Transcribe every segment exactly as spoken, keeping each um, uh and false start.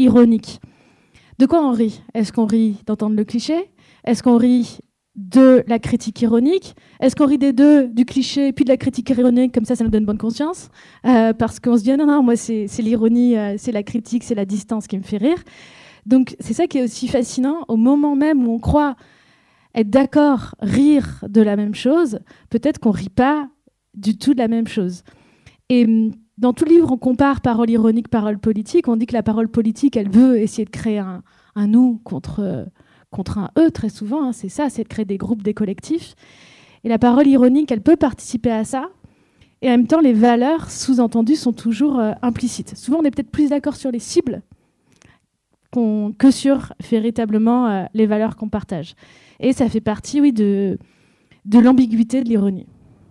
ironique. De quoi on rit? Est-ce qu'on rit d'entendre le cliché? Est-ce qu'on rit de la critique ironique? Est-ce qu'on rit des deux, du cliché puis de la critique ironique, comme ça, ça nous donne bonne conscience, euh, parce qu'on se dit, ah non, non, moi, c'est, c'est l'ironie, euh, c'est la critique, c'est la distance qui me fait rire. Donc, c'est ça qui est aussi fascinant. Au moment même où on croit être d'accord, rire de la même chose, peut-être qu'on rit pas du tout de la même chose. Et dans tout le livre, on compare parole ironique, parole politique. On dit que la parole politique, elle veut essayer de créer un, un nous contre... Euh, contre un eux, très souvent, hein, c'est ça, c'est de créer des groupes, des collectifs. Et la parole ironique, elle peut participer à ça. Et en même temps, les valeurs sous-entendues sont toujours euh, implicites. Souvent, on est peut-être plus d'accord sur les cibles qu'on, que sur véritablement euh, les valeurs qu'on partage. Et ça fait partie, oui, de, de l'ambiguïté de l'ironie.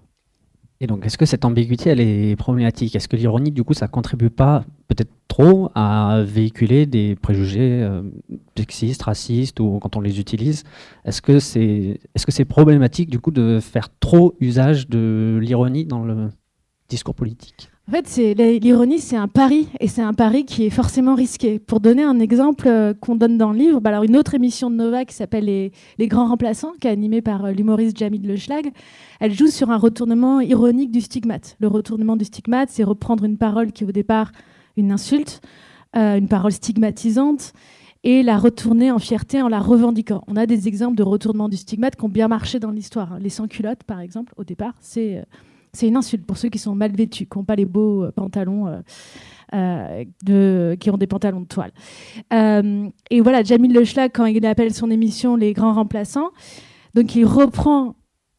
Et donc, est-ce que cette ambiguïté, elle est problématique? Est-ce que l'ironie, du coup, ça contribue pas peut-être trop à véhiculer des préjugés euh, sexistes, racistes, ou quand on les utilise? Est-ce que c'est, est-ce que c'est problématique, du coup, de faire trop usage de l'ironie dans le discours politique? En fait, c'est, l'ironie, c'est un pari, et c'est un pari qui est forcément risqué. Pour donner un exemple euh, qu'on donne dans le livre, bah alors une autre émission de Nova qui s'appelle Les, Les Grands Remplaçants, qui est animée par euh, l'humoriste Jamil Le Schlag, elle joue sur un retournement ironique du stigmate. Le retournement du stigmate, c'est reprendre une parole qui est au départ une insulte, euh, une parole stigmatisante, et la retourner en fierté en la revendiquant. On a des exemples de retournement du stigmate qui ont bien marché dans l'histoire. Les sans-culottes, par exemple, au départ, c'est... Euh, C'est une insulte pour ceux qui sont mal vêtus, qui n'ont pas les beaux euh, pantalons, euh, euh, de, qui ont des pantalons de toile. Euh, et voilà, Jamil Le Schlag, quand il appelle son émission Les Grands Remplaçants, donc il reprend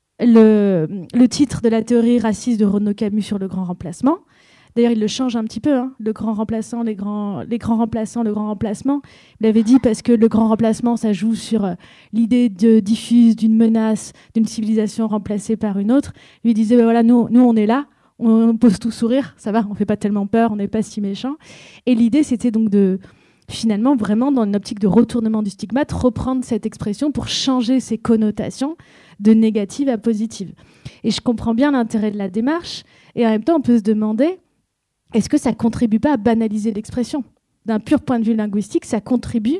le, le titre de la théorie raciste de Renaud Camus sur le grand remplacement. D'ailleurs, il le change un petit peu, hein, le grand remplaçant, les grands, les grands remplaçants, le grand remplacement. Il avait dit parce que le grand remplacement, ça joue sur euh, l'idée de diffuse d'une menace, d'une civilisation remplacée par une autre. Lui disait, ben voilà, nous, nous, on est là, on pose tout sourire, ça va, on fait pas tellement peur, on n'est pas si méchant. Et l'idée, c'était donc de, finalement, vraiment dans une optique de retournement du stigmate, reprendre cette expression pour changer ses connotations de négative à positive. Et je comprends bien l'intérêt de la démarche. Et en même temps, on peut se demander, est-ce que ça ne contribue pas à banaliser l'expression? D'un pur point de vue linguistique, ça contribue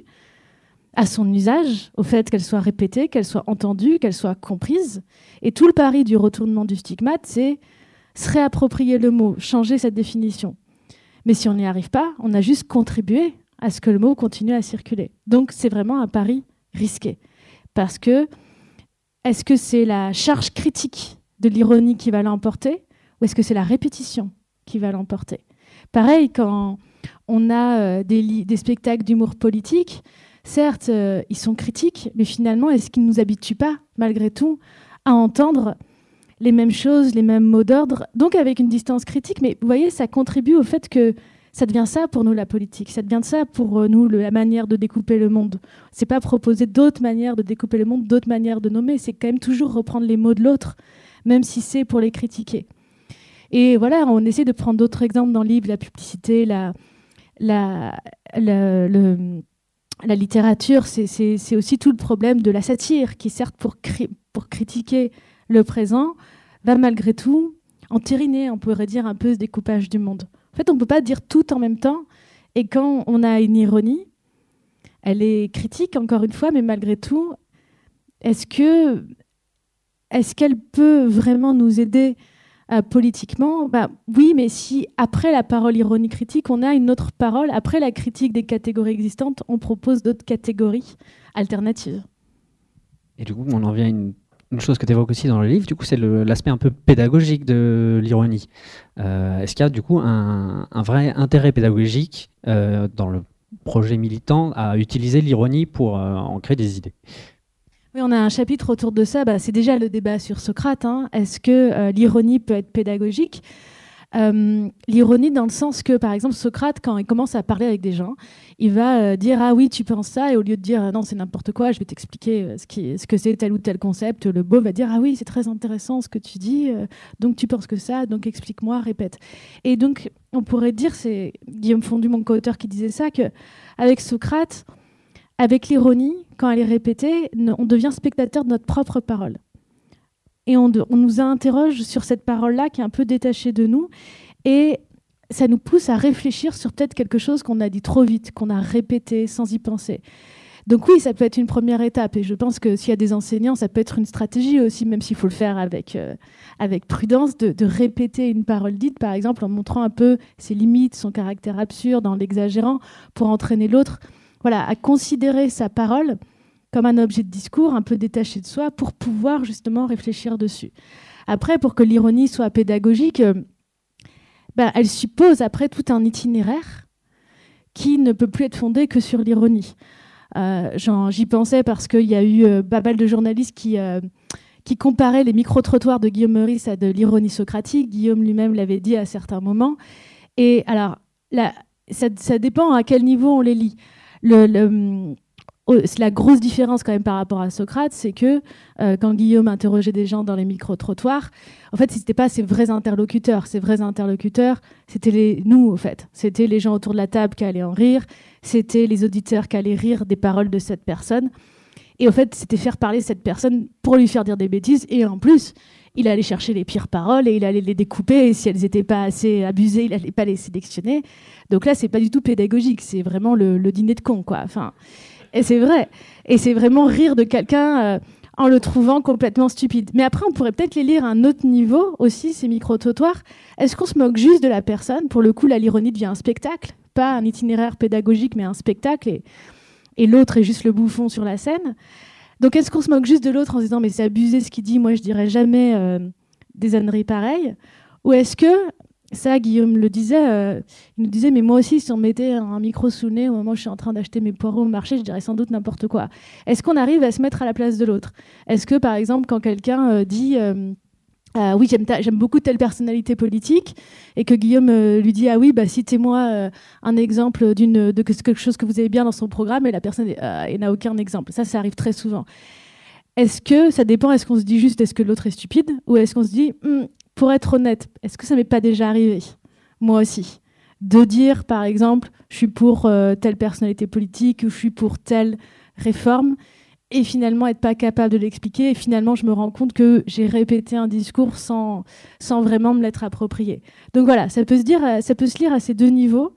à son usage, au fait qu'elle soit répétée, qu'elle soit entendue, qu'elle soit comprise. Et tout le pari du retournement du stigmate, c'est se réapproprier le mot, changer cette définition. Mais si on n'y arrive pas, on a juste contribué à ce que le mot continue à circuler. Donc c'est vraiment un pari risqué. Parce que, est-ce que c'est la charge critique de l'ironie qui va l'emporter, ou est-ce que c'est la répétition qui va l'emporter? Pareil, quand on a euh, des, li- des spectacles d'humour politique, certes, euh, ils sont critiques, mais finalement, est-ce qu'ils ne nous habituent pas, malgré tout, à entendre les mêmes choses, les mêmes mots d'ordre, donc avec une distance critique? Mais vous voyez, ça contribue au fait que ça devient ça pour nous, la politique. Ça devient ça pour euh, nous, le, la manière de découper le monde. C'est pas proposer d'autres manières de découper le monde, d'autres manières de nommer, c'est quand même toujours reprendre les mots de l'autre, même si c'est pour les critiquer. Et voilà, on essaie de prendre d'autres exemples dans le livre, la publicité, la, la, la, le, la littérature. C'est, c'est, c'est aussi tout le problème de la satire, qui certes, pour, cri- pour critiquer le présent, va malgré tout entériner, on pourrait dire, un peu ce découpage du monde. En fait, on ne peut pas dire tout en même temps. Et quand on a une ironie, elle est critique, encore une fois, mais malgré tout, est-ce que, est-ce qu'elle peut vraiment nous aider Euh, politiquement? Bah, oui, mais si après la parole ironie critique, on a une autre parole, après la critique des catégories existantes, on propose d'autres catégories alternatives. Et du coup, on en vient à une, une chose que tu évoques aussi dans le livre, du coup, c'est le, l'aspect un peu pédagogique de l'ironie. Euh, est-ce qu'il y a du coup un, un vrai intérêt pédagogique euh, dans le projet militant à utiliser l'ironie pour euh, en créer des idées? Oui, on a un chapitre autour de ça. Bah, c'est déjà le débat sur Socrate, hein. Est-ce que euh, l'ironie peut être pédagogique? euh, L'ironie dans le sens que, par exemple, Socrate, quand il commence à parler avec des gens, il va euh, dire « Ah oui, tu penses ça ?» et au lieu de dire « Non, c'est n'importe quoi, je vais t'expliquer euh, ce, qui, ce que c'est tel ou tel concept », le beau va dire « Ah oui, c'est très intéressant ce que tu dis, euh, donc tu penses que ça, donc explique-moi, répète. » Et donc, on pourrait dire, c'est Guillaume Fondu, mon co-auteur, qui disait ça, qu'avec Socrate, avec l'ironie, quand elle est répétée, on devient spectateur de notre propre parole. Et on, de, on nous interroge sur cette parole-là qui est un peu détachée de nous. Et ça nous pousse à réfléchir sur peut-être quelque chose qu'on a dit trop vite, qu'on a répété sans y penser. Donc oui, ça peut être une première étape. Et je pense que s'il y a des enseignants, ça peut être une stratégie aussi, même s'il faut le faire avec, euh, avec prudence, de, de répéter une parole dite, par exemple, en montrant un peu ses limites, son caractère absurde, en l'exagérant, pour entraîner l'autre, voilà, à considérer sa parole comme un objet de discours un peu détaché de soi pour pouvoir justement réfléchir dessus. Après, pour que l'ironie soit pédagogique, euh, bah, elle suppose après tout un itinéraire qui ne peut plus être fondé que sur l'ironie. Euh, j'y pensais parce qu'il y a eu euh, pas mal de journalistes qui, euh, qui comparaient les micro-trottoirs de Guillaume Meurice à de l'ironie socratique. Guillaume lui-même l'avait dit à certains moments. Et alors, là, ça, ça dépend à quel niveau on les lit. Le, le, la grosse différence quand même par rapport à Socrate, c'est que euh, quand Guillaume interrogeait des gens dans les micro-trottoirs, en fait, ce n'était pas ses vrais interlocuteurs. Ses vrais interlocuteurs, c'était les, nous, en fait. C'était les gens autour de la table qui allaient en rire. C'était les auditeurs qui allaient rire des paroles de cette personne. Et en fait, c'était faire parler cette personne pour lui faire dire des bêtises. Et en plus, il allait chercher les pires paroles et il allait les découper. Et si elles n'étaient pas assez abusées, il n'allait pas les sélectionner. Donc là, c'est pas du tout pédagogique. C'est vraiment le, le dîner de con, quoi. Enfin, et c'est vrai. Et c'est vraiment rire de quelqu'un euh, en le trouvant complètement stupide. Mais après, on pourrait peut-être les lire à un autre niveau aussi, ces micro-trottoirs. Est-ce qu'on se moque juste de la personne ? Pour le coup, là, l'ironie devient un spectacle. Pas un itinéraire pédagogique, mais un spectacle. Et, et l'autre est juste le bouffon sur la scène. Donc, est-ce qu'on se moque juste de l'autre en se disant « mais c'est abusé ce qu'il dit, moi, je dirais jamais euh, des âneries pareilles » Ou est-ce que, ça, Guillaume le disait, euh, il nous disait « mais moi aussi, si on me mettait un micro sous le nez au moment où je suis en train d'acheter mes poireaux au marché, je dirais sans doute n'importe quoi. » Est-ce qu'on arrive à se mettre à la place de l'autre ? Est-ce que, par exemple, quand quelqu'un euh, dit euh, « euh, oui, j'aime, ta- j'aime beaucoup telle personnalité politique » et que Guillaume euh, lui dit « ah oui, bah, citez-moi euh, un exemple d'une, de quelque chose que vous avez bien dans son programme » et la personne euh, n'a aucun exemple. Ça, ça arrive très souvent. Est-ce que, ça dépend, est-ce qu'on se dit juste « est-ce que l'autre est stupide » ou est-ce qu'on se dit hm, « pour être honnête, est-ce que ça m'est pas déjà arrivé, moi aussi, de dire, par exemple, je suis pour euh, telle personnalité politique ou je suis pour telle réforme » et finalement être pas capable de l'expliquer, et finalement je me rends compte que j'ai répété un discours sans, sans vraiment me l'être approprié. Donc voilà, ça peut se dire, ça peut se lire à ces deux niveaux.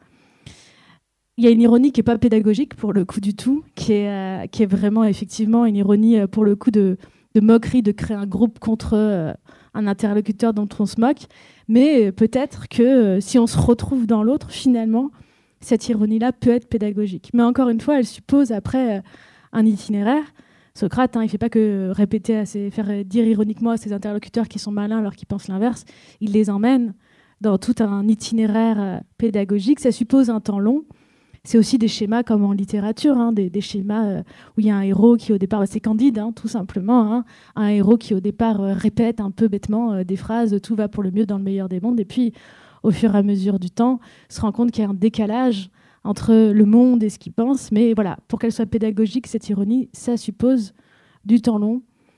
Il y a une ironie qui n'est pas pédagogique pour le coup du tout, qui est, euh, qui est vraiment effectivement une ironie euh, pour le coup de, de moquerie, de créer un groupe contre euh, un interlocuteur dont on se moque, mais euh, peut-être que euh, si on se retrouve dans l'autre, finalement, cette ironie-là peut être pédagogique. Mais encore une fois, elle suppose après euh, un itinéraire. Socrate, hein, il ne fait pas que répéter, à ses, faire dire ironiquement à ses interlocuteurs qui sont malins alors qu'ils pensent l'inverse. Il les emmène dans tout un itinéraire euh, pédagogique. Ça suppose un temps long. C'est aussi des schémas comme en littérature, hein, des, des schémas euh, où il y a un héros qui au départ, bah, c'est Candide, hein, tout simplement, hein, un héros qui au départ euh, répète un peu bêtement euh, des phrases « tout va pour le mieux dans le meilleur des mondes » et puis au fur et à mesure du temps, se rend compte qu'il y a un décalage entre le monde et ce qu'il pense. Mais voilà, pour qu'elle soit pédagogique, cette ironie, ça suppose du temps long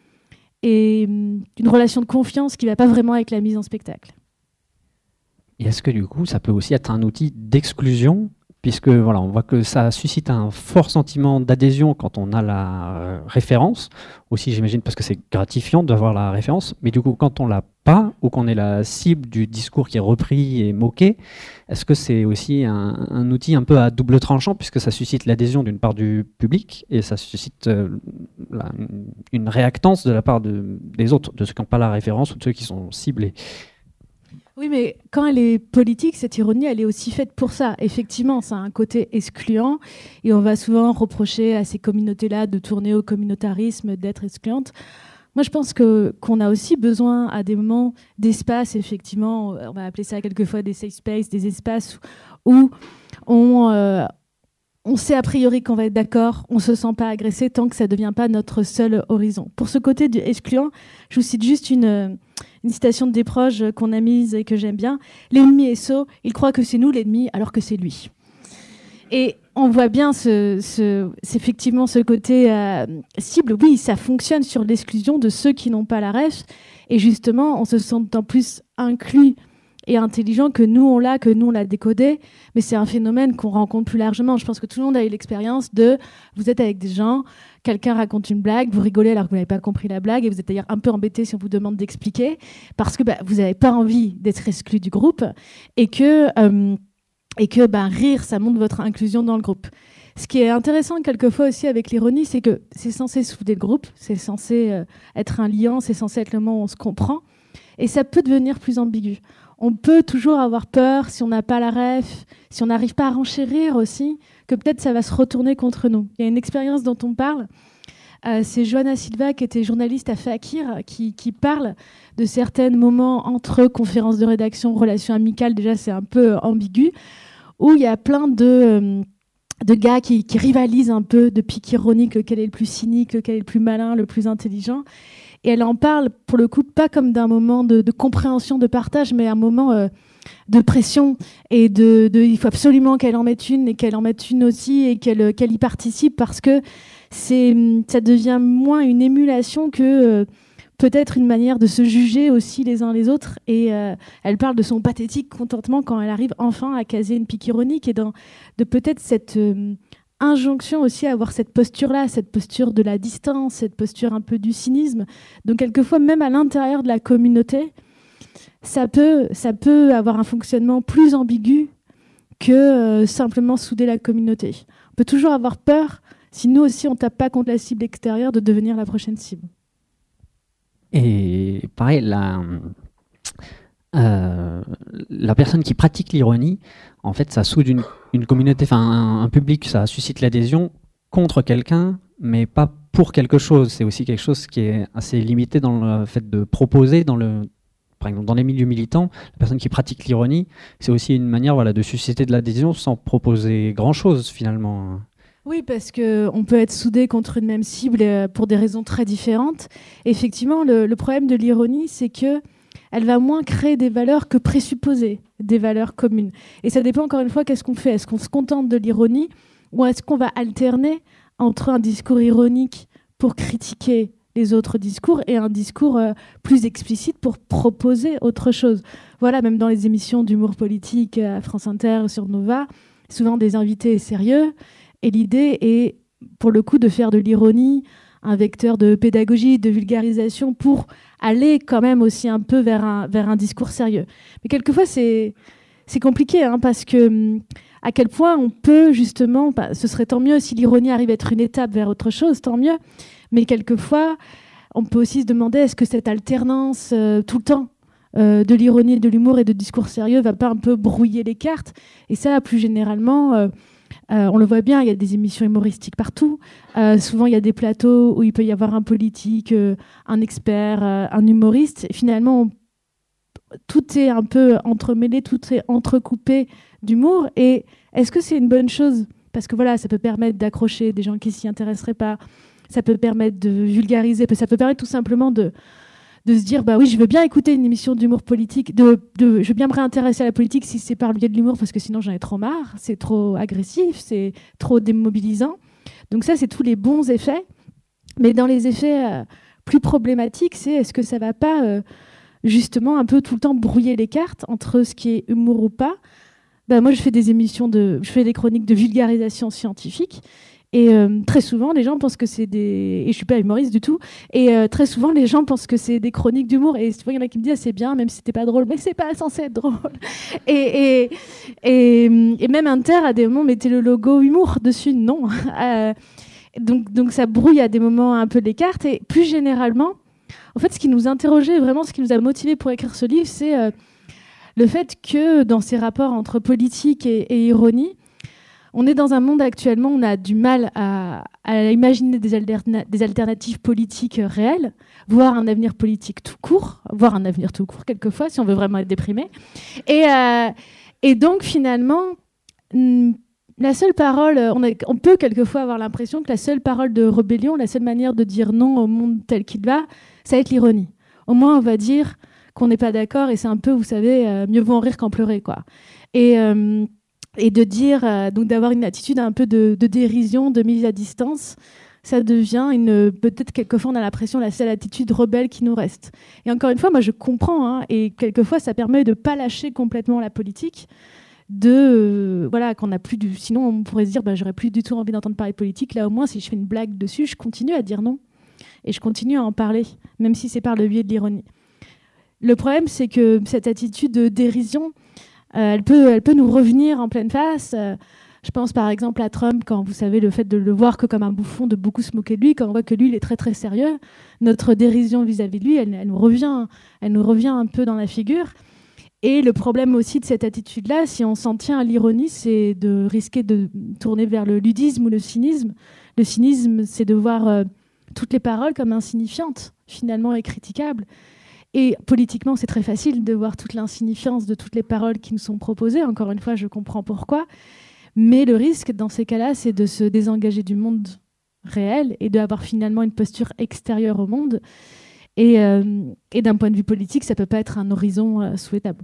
et hum, une relation de confiance qui ne va pas vraiment avec la mise en spectacle. Et est-ce que du coup, ça peut aussi être un outil d'exclusion ? Puisque voilà, on voit que ça suscite un fort sentiment d'adhésion quand on a la euh, référence. Aussi, j'imagine, parce que c'est gratifiant d'avoir la référence. Mais du coup, quand on l'a pas, ou qu'on est la cible du discours qui est repris et moqué, est-ce que c'est aussi un, un outil un peu à double tranchant, puisque ça suscite l'adhésion d'une part du public, et ça suscite euh, la, une réactance de la part de, des autres, de ceux qui n'ont pas la référence ou de ceux qui sont ciblés. Oui, mais quand elle est politique, cette ironie, elle est aussi faite pour ça. Effectivement, ça a un côté excluant et on va souvent reprocher à ces communautés-là de tourner au communautarisme, d'être excluantes. Moi, je pense que, qu'on a aussi besoin à des moments d'espace, effectivement, on va appeler ça quelquefois des safe spaces, des espaces où on, euh, on sait a priori qu'on va être d'accord, on ne se sent pas agressé tant que ça ne devient pas notre seul horizon. Pour ce côté du excluant, je vous cite juste une... une citation de Desproges qu'on a mise et que j'aime bien. « L'ennemi est sot, il croit que c'est nous l'ennemi alors que c'est lui. » Et on voit bien ce, ce, c'est effectivement ce côté euh, cible. Oui, ça fonctionne sur l'exclusion de ceux qui n'ont pas la ref. Et justement, on se sent d'autant plus inclus et intelligent que nous on l'a, que nous on l'a décodé, mais c'est un phénomène qu'on rencontre plus largement. Je pense que tout le monde a eu l'expérience de, vous êtes avec des gens, quelqu'un raconte une blague, vous rigolez alors que vous n'avez pas compris la blague, et vous êtes d'ailleurs un peu embêté si on vous demande d'expliquer, parce que bah, vous n'avez pas envie d'être exclu du groupe, et que, euh, et que bah, rire, ça montre votre inclusion dans le groupe. Ce qui est intéressant quelquefois aussi avec l'ironie, c'est que c'est censé souder le groupe, c'est censé euh, être un liant, c'est censé être le moment où on se comprend, et ça peut devenir plus ambigu. On peut toujours avoir peur, si on n'a pas la ref, si on n'arrive pas à renchérir aussi, que peut-être ça va se retourner contre nous. Il y a une expérience dont on parle, euh, c'est Johanna Silva, qui était journaliste à Fakir, qui, qui parle de certains moments entre conférences de rédaction, relations amicales, déjà c'est un peu ambigu, où il y a plein de... Euh, de gars qui, qui rivalisent un peu, de pique ironique, lequel est le plus cynique, lequel est le plus malin, le plus intelligent. Et elle en parle, pour le coup, pas comme d'un moment de, de compréhension, de partage, mais un moment euh, de pression. Et de, de, il faut absolument qu'elle en mette une, et qu'elle en mette une aussi, et qu'elle, qu'elle y participe, parce que c'est, ça devient moins une émulation que... Euh, peut-être une manière de se juger aussi les uns les autres. Et euh, elle parle de son pathétique contentement quand elle arrive enfin à caser une pique ironique, et dans, de peut-être cette euh, injonction aussi à avoir cette posture-là, cette posture de la distance, cette posture un peu du cynisme. Donc quelquefois, même à l'intérieur de la communauté, ça peut, ça peut avoir un fonctionnement plus ambigu que euh, simplement souder la communauté. On peut toujours avoir peur, si nous aussi on ne tape pas contre la cible extérieure, de devenir la prochaine cible. Et pareil, la, euh, la personne qui pratique l'ironie, en fait, ça soude une, une communauté, enfin un, un public, ça suscite l'adhésion contre quelqu'un, mais pas pour quelque chose. C'est aussi quelque chose qui est assez limité dans le fait de proposer, dans le, par exemple, dans les milieux militants, la personne qui pratique l'ironie, c'est aussi une manière, voilà, de susciter de l'adhésion sans proposer grand-chose finalement. Oui, parce qu'on peut être soudé contre une même cible pour des raisons très différentes. Effectivement, le, le problème de l'ironie, c'est qu'elle va moins créer des valeurs que présupposer des valeurs communes. Et ça dépend encore une fois, qu'est-ce qu'on fait ? Est-ce qu'on se contente de l'ironie, ou est-ce qu'on va alterner entre un discours ironique pour critiquer les autres discours et un discours euh, plus explicite pour proposer autre chose ? Voilà, même dans les émissions d'humour politique à France Inter, sur Nova, souvent des invités sérieux. Et l'idée est, pour le coup, de faire de l'ironie un vecteur de pédagogie, de vulgarisation, pour aller quand même aussi un peu vers un, vers un discours sérieux. Mais quelquefois, c'est, c'est compliqué, hein, parce que à quel point on peut justement... Bah, ce serait tant mieux si l'ironie arrive à être une étape vers autre chose, tant mieux. Mais quelquefois, on peut aussi se demander, est-ce que cette alternance euh, tout le temps euh, de l'ironie, de l'humour et de discours sérieux va pas un peu brouiller les cartes ? Et ça, plus généralement... Euh, Euh, on le voit bien, il y a des émissions humoristiques partout. Euh, souvent, il y a des plateaux où il peut y avoir un politique, euh, un expert, euh, un humoriste. Et finalement, on, tout est un peu entremêlé, tout est entrecoupé d'humour. Et est-ce que c'est une bonne chose ? Parce que voilà, ça peut permettre d'accrocher des gens qui s'y intéresseraient pas. Ça peut permettre de vulgariser. Ça peut permettre tout simplement de... de se dire, bah oui, je veux bien écouter une émission d'humour politique, de, de, je veux bien me réintéresser à la politique si c'est par le biais de l'humour, parce que sinon j'en ai trop marre, c'est trop agressif, c'est trop démobilisant. Donc ça, c'est tous les bons effets. Mais dans les effets euh, plus problématiques, c'est est-ce que ça va pas euh, justement un peu tout le temps brouiller les cartes entre ce qui est humour ou pas ? Bah, moi, je fais des émissions, de, je fais des chroniques de vulgarisation scientifique. Et euh, très souvent, les gens pensent que c'est des... Et je suis pas humoriste du tout. Et euh, très souvent, les gens pensent que c'est des chroniques d'humour. Et il y en a qui me disent, ah, c'est bien, même si c'était pas drôle. Mais c'est pas censé être drôle. Et, et, et, et même Inter, à des moments, mettait le logo humour dessus. Non. euh, donc, donc ça brouille à des moments un peu les cartes. Et plus généralement, en fait, ce qui nous interrogeait, vraiment ce qui nous a motivés pour écrire ce livre, c'est euh, le fait que dans ces rapports entre politique et, et ironie, on est dans un monde actuellement où on a du mal à, à imaginer des, alterna- des alternatives politiques réelles, voire un avenir politique tout court, voire un avenir tout court quelquefois, si on veut vraiment être déprimé. Et, euh, et donc, finalement, la seule parole, on, a, on peut quelquefois avoir l'impression que la seule parole de rébellion, la seule manière de dire non au monde tel qu'il va, ça va être l'ironie. Au moins, on va dire qu'on n'est pas d'accord, et c'est un peu, vous savez, euh, mieux vaut en rire qu'en pleurer, quoi. Et... Euh, et de dire, euh, donc d'avoir une attitude un peu de, de dérision, de mise à distance, ça devient une, peut-être quelquefois on a l'impression la seule attitude rebelle qui nous reste. Et encore une fois, moi je comprends, hein, et quelquefois ça permet de ne pas lâcher complètement la politique, de euh, voilà, qu'on a plus du, sinon on pourrait se dire bah, j'aurais plus du tout envie d'entendre parler de politique. Là au moins si je fais une blague dessus, je continue à dire non et je continue à en parler, même si c'est par le biais de l'ironie. Le problème c'est que cette attitude de dérision, euh, elle peut, elle peut nous revenir en pleine face. Euh, je pense par exemple à Trump, quand vous savez le fait de le voir que comme un bouffon, de beaucoup se moquer de lui, quand on voit que lui il est très très sérieux, notre dérision vis-à-vis de lui, elle, elle nous revient, elle nous revient un peu dans la figure. Et le problème aussi de cette attitude-là, si on s'en tient à l'ironie, c'est de risquer de tourner vers le ludisme ou le cynisme. Le cynisme, c'est de voir euh, toutes les paroles comme insignifiantes, finalement, et critiquables. Et politiquement, c'est très facile de voir toute l'insignifiance de toutes les paroles qui nous sont proposées. Encore une fois, je comprends pourquoi. Mais le risque, dans ces cas-là, c'est de se désengager du monde réel et d'avoir finalement une posture extérieure au monde. Et, euh, et d'un point de vue politique, ça ne peut pas être un horizon euh, souhaitable.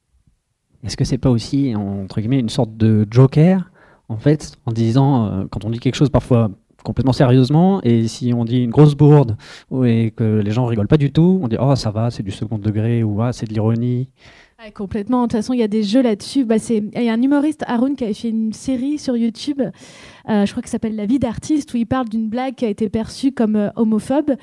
Est-ce que c'est pas aussi, entre guillemets, une sorte de joker, en fait, en disant, euh, quand on dit quelque chose parfois complètement sérieusement, et si on dit une grosse bourde, et que les gens rigolent pas du tout, on dit « Oh, ça va, c'est du second degré » ou ah, « C'est de l'ironie ». Ouais, complètement. De toute façon, il y a des jeux là-dessus. Bah, c'est... Il y a un humoriste, Haroun, qui avait fait une série sur YouTube, euh, je crois que ça s'appelle « La vie d'artiste », où il parle d'une blague qui a été perçue comme euh, homophobe.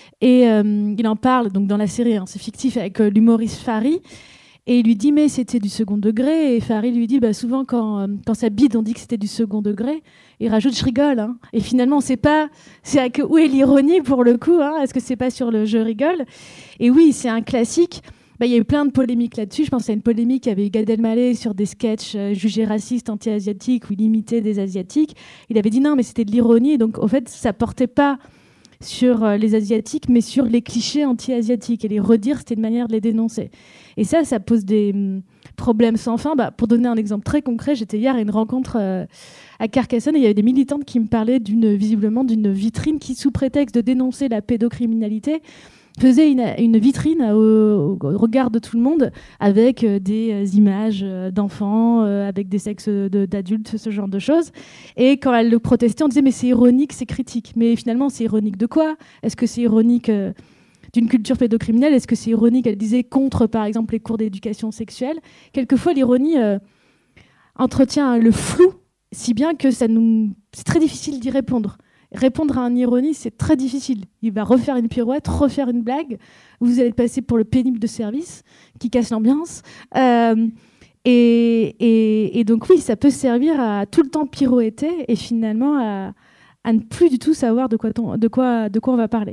Et euh, il en parle donc dans la série, hein, c'est fictif, avec euh, l'humoriste Fari. Et il lui dit, mais c'était du second degré. Et Fari lui dit, bah, souvent, quand, euh, quand ça bide, on dit que c'était du second degré. Il rajoute, je rigole. Hein. Et finalement, on ne sait pas c'est à que, où est l'ironie pour le coup. Hein. Est-ce que c'est pas sur le je rigole? Et oui, c'est un classique. Bah, il y a eu plein de polémiques là-dessus. Je pense à une polémique avec Gad Elmaleh sur des sketchs euh, jugés racistes, anti-asiatiques, où il imitait des Asiatiques. Il avait dit non, mais c'était de l'ironie. Donc, en fait, ça portait pas sur euh, les Asiatiques, mais sur les clichés anti-asiatiques. Et les redire, c'était une manière de les dénoncer. Et ça, ça pose des hum, problèmes sans fin. Bah, pour donner un exemple très concret, j'étais hier à une rencontre euh, à Carcassonne et il y avait des militantes qui me parlaient d'une, visiblement d'une vitrine qui, sous prétexte de dénoncer la pédocriminalité, faisait une, une vitrine au, au regard de tout le monde avec euh, des euh, images euh, d'enfants, euh, avec des sexes de, d'adultes, ce genre de choses. Et quand elle le protestait, on disait mais c'est ironique, c'est critique. Mais finalement, c'est ironique de quoi? Est-ce que c'est ironique euh, d'une culture pédocriminelle? Est-ce que c'est ironique, elle disait, contre, par exemple, les cours d'éducation sexuelle? Quelquefois, l'ironie euh, entretient le flou, si bien que ça nous... c'est très difficile d'y répondre. Répondre à un ironie, c'est très difficile. Il va refaire une pirouette, refaire une blague. Vous allez passer pour le pénible de service qui casse l'ambiance. Euh, et, et, et donc oui, ça peut servir à tout le temps pirouetter et finalement à, à ne plus du tout savoir de quoi, ton, de quoi, de quoi on va parler.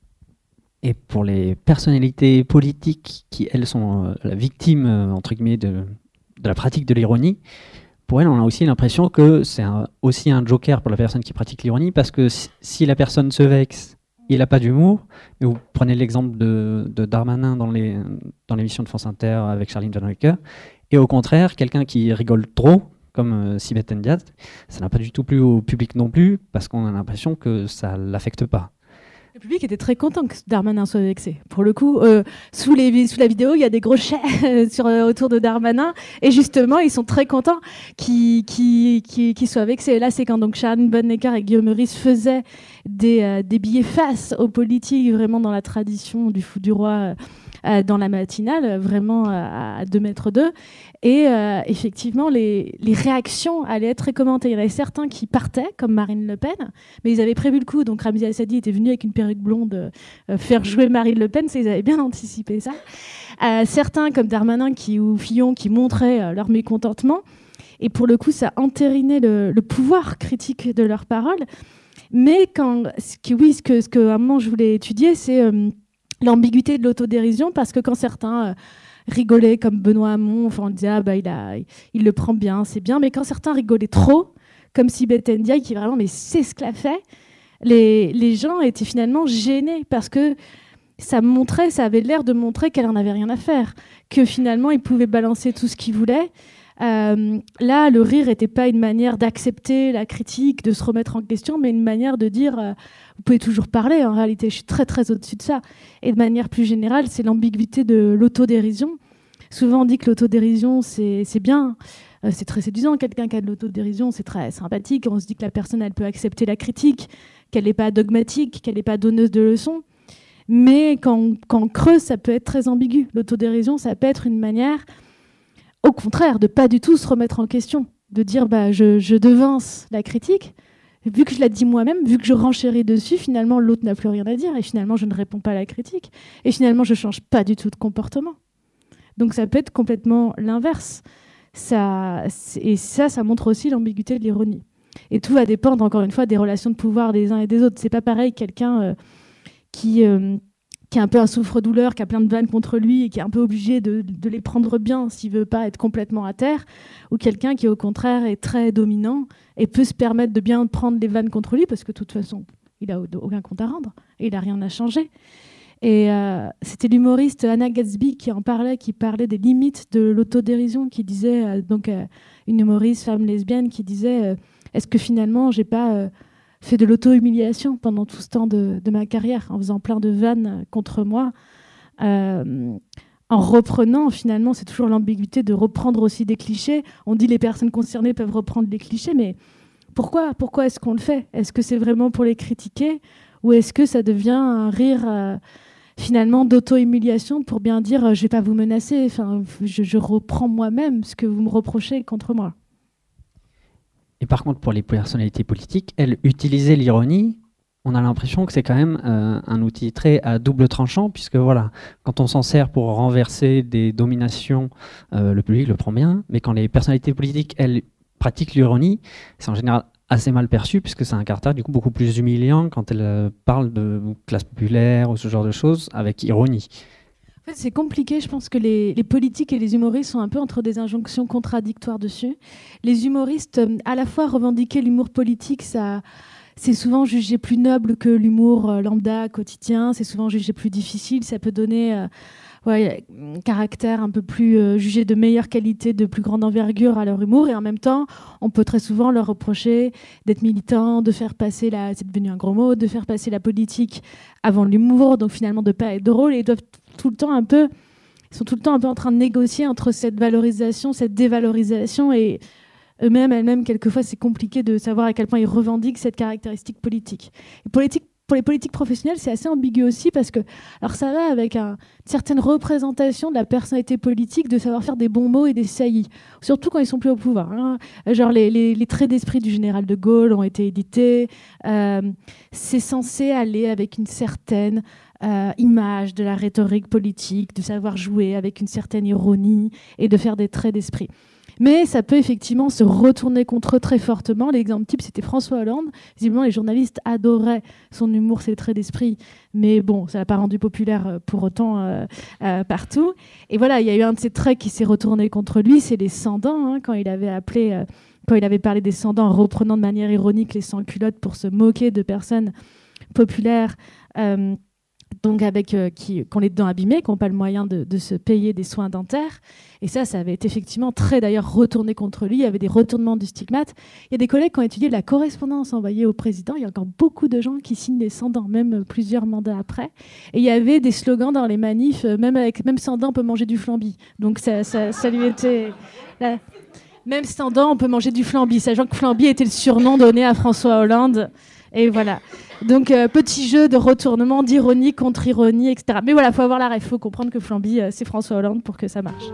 Et pour les personnalités politiques qui, elles, sont euh, la victime, euh, entre guillemets, de, de la pratique de l'ironie, pour elles, on a aussi l'impression que c'est un, aussi un joker pour la personne qui pratique l'ironie, parce que si, si la personne se vexe, il n'a pas d'humour. Et vous prenez l'exemple de, de Darmanin dans, les, dans l'émission de France Inter avec Charline Vanhoenacker, et au contraire, quelqu'un qui rigole trop, comme euh, Sibeth Ndiaye, ça n'a pas du tout plu au public non plus, parce qu'on a l'impression que ça ne l'affecte pas. Le public était très content que Darmanin soit vexé. Pour le coup, euh, sous, les, sous la vidéo, il y a des gros chais sur, euh, autour de Darmanin. Et justement, ils sont très contents qu'il, qu'il, qu'il, qu'il soit vexé. Et là, c'est quand donc Charline Vanhoenacker et Guillaume Meurice faisaient des, euh, des billets face aux politiques, vraiment dans la tradition du fou du roi, euh, dans la matinale, vraiment à, à deux mètres d'eux. Et euh, effectivement, les, les réactions allaient être très commentées. Il y en avait certains qui partaient, comme Marine Le Pen, mais ils avaient prévu le coup. Donc Ramzi Assadi était venu avec une perruque blonde euh, faire jouer Marine Le Pen, ils avaient bien anticipé ça. Euh, certains, comme Darmanin qui, ou Fillon, qui montraient euh, leur mécontentement. Et pour le coup, ça entérinait le, le pouvoir critique de leurs paroles. Mais quand, ce que, oui, ce que, ce que à un moment je voulais étudier, c'est euh, l'ambiguïté de l'autodérision, parce que quand certains... Euh, rigolaient comme Benoît Hamon, enfin on disait ah bah il a, il le prend bien, c'est bien, mais quand certains rigolaient trop, comme Sibeth Ndiaye qui vraiment mais c'est ce qu'elle a fait, les les gens étaient finalement gênés parce que ça montrait, ça avait l'air de montrer qu'elle en avait rien à faire, que finalement il pouvait balancer tout ce qu'il voulait. Euh, là, le rire n'était pas une manière d'accepter la critique, de se remettre en question, mais une manière de dire euh, vous pouvez toujours parler, en réalité, je suis très très au-dessus de ça. Et de manière plus générale, c'est l'ambiguïté de l'autodérision. Souvent, on dit que l'autodérision, c'est, c'est bien, euh, c'est très séduisant. Quelqu'un qui a de l'autodérision, c'est très sympathique. On se dit que la personne, elle peut accepter la critique, qu'elle n'est pas dogmatique, qu'elle n'est pas donneuse de leçons. Mais quand, quand on creuse, ça peut être très ambigu. L'autodérision, ça peut être une manière, au contraire, de pas du tout se remettre en question, de dire bah, je, je devance la critique. Vu que je la dis moi-même, vu que je renchéris dessus, finalement, l'autre n'a plus rien à dire. Et finalement, je ne réponds pas à la critique. Et finalement, je ne change pas du tout de comportement. Donc ça peut être complètement l'inverse. Ça, et ça, ça montre aussi l'ambiguïté de l'ironie. Et tout va dépendre, encore une fois, des relations de pouvoir des uns et des autres. C'est pas pareil, quelqu'un euh, qui, euh, qui est un peu un souffre-douleur, qui a plein de vannes contre lui et qui est un peu obligé de, de les prendre bien s'il veut pas être complètement à terre, ou quelqu'un qui, au contraire, est très dominant et peut se permettre de bien prendre les vannes contre lui parce que, de toute façon, il n'a aucun compte à rendre et il n'a rien à changer. Et euh, c'était l'humoriste Anna Gatsby qui en parlait, qui parlait des limites de l'autodérision, qui disait, euh, donc euh, une humoriste femme lesbienne, qui disait euh, est-ce que finalement j'ai pas euh, fait de l'auto-humiliation pendant tout ce temps de, de ma carrière, en faisant plein de vannes contre moi, euh, en reprenant finalement, c'est toujours l'ambiguïté de reprendre aussi des clichés. On dit les personnes concernées peuvent reprendre les clichés, mais pourquoi, pourquoi est-ce qu'on le fait? Est-ce que c'est vraiment pour les critiquer ou est-ce que ça devient un rire euh, finalement d'auto-humiliation pour bien dire euh, je vais pas vous menacer, enfin, je, je reprends moi-même ce que vous me reprochez contre moi. Et par contre, pour les personnalités politiques, elles utilisaient l'ironie. On a l'impression que c'est quand même euh, un outil très à double tranchant, puisque voilà, quand on s'en sert pour renverser des dominations, euh, le public le prend bien, mais quand les personnalités politiques, elles pratiquent l'ironie, c'est en général assez mal perçu, puisque c'est un caractère du coup beaucoup plus humiliant quand elles euh, parlent de classe populaire ou ce genre de choses avec ironie. En fait, c'est compliqué. Je pense que les, les politiques et les humoristes sont un peu entre des injonctions contradictoires dessus. Les humoristes, euh, à la fois revendiquer l'humour politique, ça, c'est souvent jugé plus noble que l'humour euh, lambda quotidien. C'est souvent jugé plus difficile. Ça peut donner euh, ouais, un caractère un peu plus euh, jugé de meilleure qualité, de plus grande envergure à leur humour. Et en même temps, on peut très souvent leur reprocher d'être militants, de faire passer la, c'est devenu un gros mot, de faire passer la politique avant l'humour, donc finalement de pas être drôle, et ils doivent tout le temps un peu, ils sont tout le temps un peu en train de négocier entre cette valorisation, cette dévalorisation, et eux-mêmes, elles-mêmes, quelquefois, c'est compliqué de savoir à quel point ils revendiquent cette caractéristique politique. Et politique, pour les politiques professionnelles, c'est assez ambigu aussi parce que, alors ça va avec un, une certaine représentation de la personnalité politique, de savoir faire des bons mots et des saillies, surtout quand ils sont plus au pouvoir. Hein. Genre les, les, les traits d'esprit du général de Gaulle ont été édités. Euh, c'est censé aller avec une certaine euh, image de la rhétorique politique, de savoir jouer avec une certaine ironie et de faire des traits d'esprit. Mais ça peut effectivement se retourner contre eux très fortement. L'exemple type, c'était François Hollande. Visiblement, les journalistes adoraient son humour, ses traits d'esprit. Mais bon, ça l'a pas rendu populaire pour autant euh, euh, partout. Et voilà, il y a eu un de ces traits qui s'est retourné contre lui, c'est les sans-dents, hein, quand il avait appelé, euh, quand il avait parlé des sans-dents en reprenant de manière ironique les sans-culottes pour se moquer de personnes populaires. Euh, donc avec euh, qui, qui ont les dents abîmées, qui n'ont pas le moyen de, de se payer des soins dentaires. Et ça, ça avait été effectivement très d'ailleurs retourné contre lui. Il y avait des retournements du stigmate. Il y a des collègues qui ont étudié la correspondance envoyée au président. Il y a encore beaucoup de gens qui signent les sans-dents, même plusieurs mandats après. Et il y avait des slogans dans les manifs, même, avec, même sans dents, on peut manger du flambi. Donc ça, ça, ça lui était... Là, même sans dents, on peut manger du flambi. Sachant que flambi était le surnom donné à François Hollande. Et voilà. Donc, euh, petit jeu de retournement, d'ironie contre ironie, et cetera. Mais voilà, il faut avoir la ref, il faut comprendre que Flamby, euh, c'est François Hollande pour que ça marche.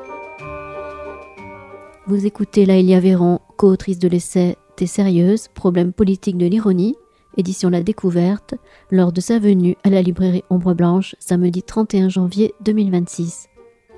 Vous écoutez Laëlia Véran, co-autrice de l'essai « T'es sérieuse, problème politique de l'ironie », édition La Découverte, lors de sa venue à la librairie Ombre Blanche, samedi trente et un janvier deux mille vingt-six.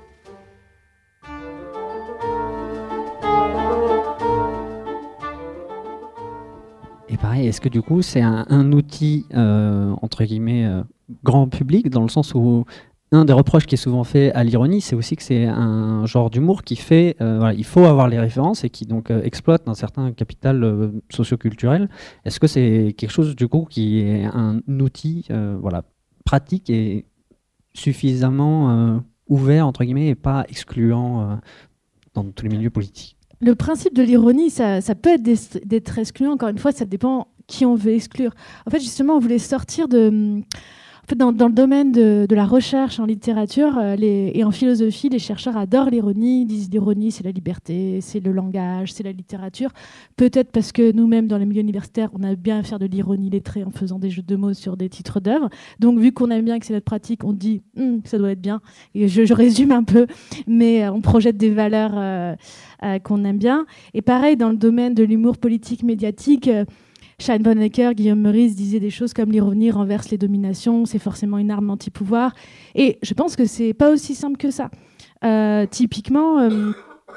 Et pareil, est-ce que du coup c'est un, un outil euh, entre guillemets euh, grand public, dans le sens où un des reproches qui est souvent fait à l'ironie, c'est aussi que c'est un genre d'humour qui fait, euh, voilà, il faut avoir les références et qui donc euh, exploite un certain capital euh, socioculturel. Est-ce que c'est quelque chose du coup qui est un outil euh, voilà, pratique et suffisamment euh, ouvert entre guillemets et pas excluant euh, dans tous les milieux politiques? Le principe de l'ironie, ça, ça peut être d'être excluant. Encore une fois, ça dépend qui on veut exclure. En fait, justement, on voulait sortir de... Dans, dans le domaine de, de la recherche en littérature euh, les, et en philosophie, les chercheurs adorent l'ironie. Ils disent l'ironie, c'est la liberté, c'est le langage, c'est la littérature. Peut-être parce que nous-mêmes, dans les milieux universitaires, on aime bien faire de l'ironie lettrée en faisant des jeux de mots sur des titres d'œuvres. Donc, vu qu'on aime bien que c'est notre pratique, on dit hm, ça doit être bien. Et je, je résume un peu, mais euh, on projette des valeurs euh, euh, qu'on aime bien. Et pareil, dans le domaine de l'humour politique médiatique, euh, Shine Von Ecker, Guillaume Meurice disaient des choses comme l'ironie renverse les dominations, c'est forcément une arme anti-pouvoir. Et je pense que c'est pas aussi simple que ça. Euh, typiquement, euh,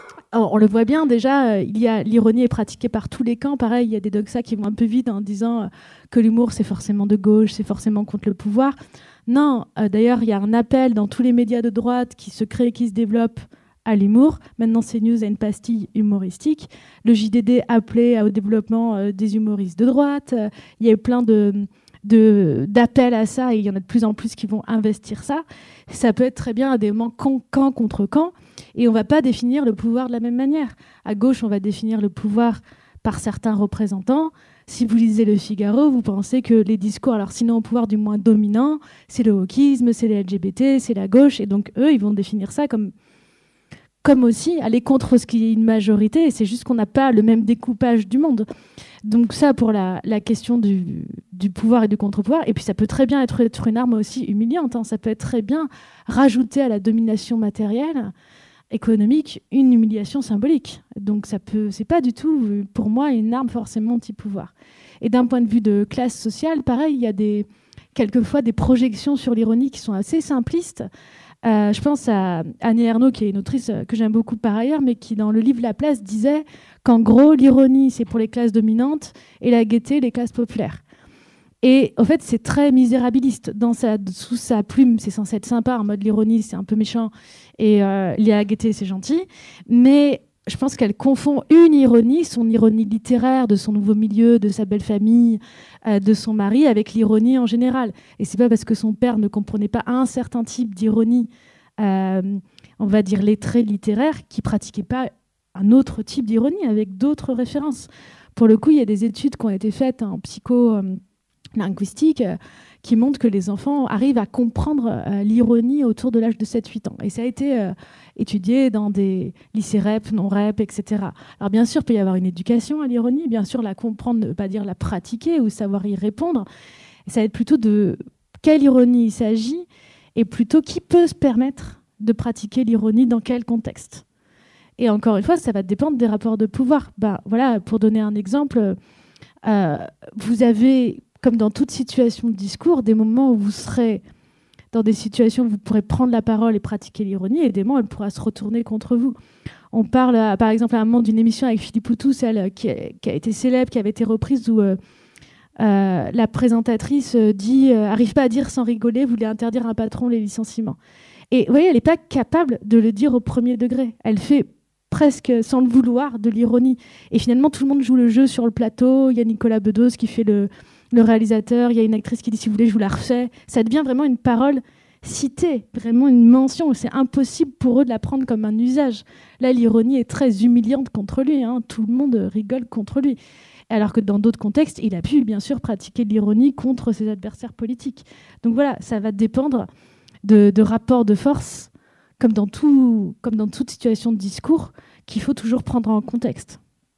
on le voit bien déjà, il y a, l'ironie est pratiquée par tous les camps. Pareil, il y a des doxas qui vont un peu vite en disant que l'humour c'est forcément de gauche, c'est forcément contre le pouvoir. Non, euh, d'ailleurs, il y a un appel dans tous les médias de droite qui se créent, qui se développent à l'humour. Maintenant, CNews a une pastille humoristique. Le J D D appelait au développement euh, des humoristes de droite. Euh, il y a eu plein de, de, d'appels à ça et il y en a de plus en plus qui vont investir ça. Ça peut être très bien à des moments camp contre camp et on ne va pas définir le pouvoir de la même manière. À gauche, on va définir le pouvoir par certains représentants. Si vous lisez Le Figaro, vous pensez que les discours, alors sinon au pouvoir du moins dominant, c'est le wokisme, c'est les L G B T, c'est la gauche. Et donc, eux, ils vont définir ça comme... comme aussi aller contre ce qui est une majorité, et c'est juste qu'on n'a pas le même découpage du monde. Donc ça, pour la, la question du, du pouvoir et du contre-pouvoir, et puis ça peut très bien être, être une arme aussi humiliante, hein. Ça peut être très bien rajouter à la domination matérielle, économique, une humiliation symbolique. Donc ça peut, c'est pas du tout, pour moi, une arme forcément anti-pouvoir. Et d'un point de vue de classe sociale, pareil, il y a des, quelquefois des projections sur l'ironie qui sont assez simplistes. Euh, je pense à Annie Ernaux, qui est une autrice que j'aime beaucoup par ailleurs, mais qui, dans le livre La Place, disait qu'en gros, l'ironie, c'est pour les classes dominantes et la gaieté, les classes populaires. Et en fait, c'est très misérabiliste. Dans sa, sous sa plume, c'est censé être sympa, en mode l'ironie, c'est un peu méchant, et euh, la gaieté, c'est gentil. Mais je pense qu'elle confond une ironie, son ironie littéraire, de son nouveau milieu, de sa belle famille, euh, de son mari, avec l'ironie en général. Et c'est pas parce que son père ne comprenait pas un certain type d'ironie, euh, on va dire lettré littéraire, qu'il pratiquait pas un autre type d'ironie avec d'autres références. Pour le coup, il y a des études qui ont été faites en psycholinguistique euh, qui montrent que les enfants arrivent à comprendre euh, l'ironie autour de l'âge de sept huit ans. Et ça a été euh, étudié dans des lycées R E P, non-R E P, et cetera. Alors bien sûr, il peut y avoir une éducation à l'ironie, bien sûr, la comprendre ne veut pas dire la pratiquer ou savoir y répondre. Et ça va être plutôt de quelle ironie il s'agit et plutôt qui peut se permettre de pratiquer l'ironie dans quel contexte. Et encore une fois, ça va dépendre des rapports de pouvoir. Ben, voilà, pour donner un exemple, euh, vous avez... comme dans toute situation de discours, des moments où vous serez dans des situations où vous pourrez prendre la parole et pratiquer l'ironie, et des moments où elle pourra se retourner contre vous. On parle, à, par exemple, à un moment d'une émission avec Philippe Poutou, celle qui a, qui a été célèbre, qui avait été reprise, où euh, euh, la présentatrice dit euh, « Arrive pas à dire sans rigoler, vous voulez interdire à un patron les licenciements ». Et vous voyez, elle n'est pas capable de le dire au premier degré. Elle fait presque sans le vouloir de l'ironie. Et finalement, tout le monde joue le jeu sur le plateau. Il y a Nicolas Bedos qui fait le... le réalisateur, il y a une actrice qui dit « si vous voulez, je vous la refais ». Ça devient vraiment une parole citée, vraiment une mention. C'est impossible pour eux de la prendre comme un usage. Là, l'ironie est très humiliante contre lui. Hein. Tout le monde rigole contre lui. Alors que dans d'autres contextes, il a pu, bien sûr, pratiquer de l'ironie contre ses adversaires politiques. Donc voilà, ça va dépendre de, de rapports de force, comme dans, tout, comme dans toute situation de discours, qu'il faut toujours prendre en contexte.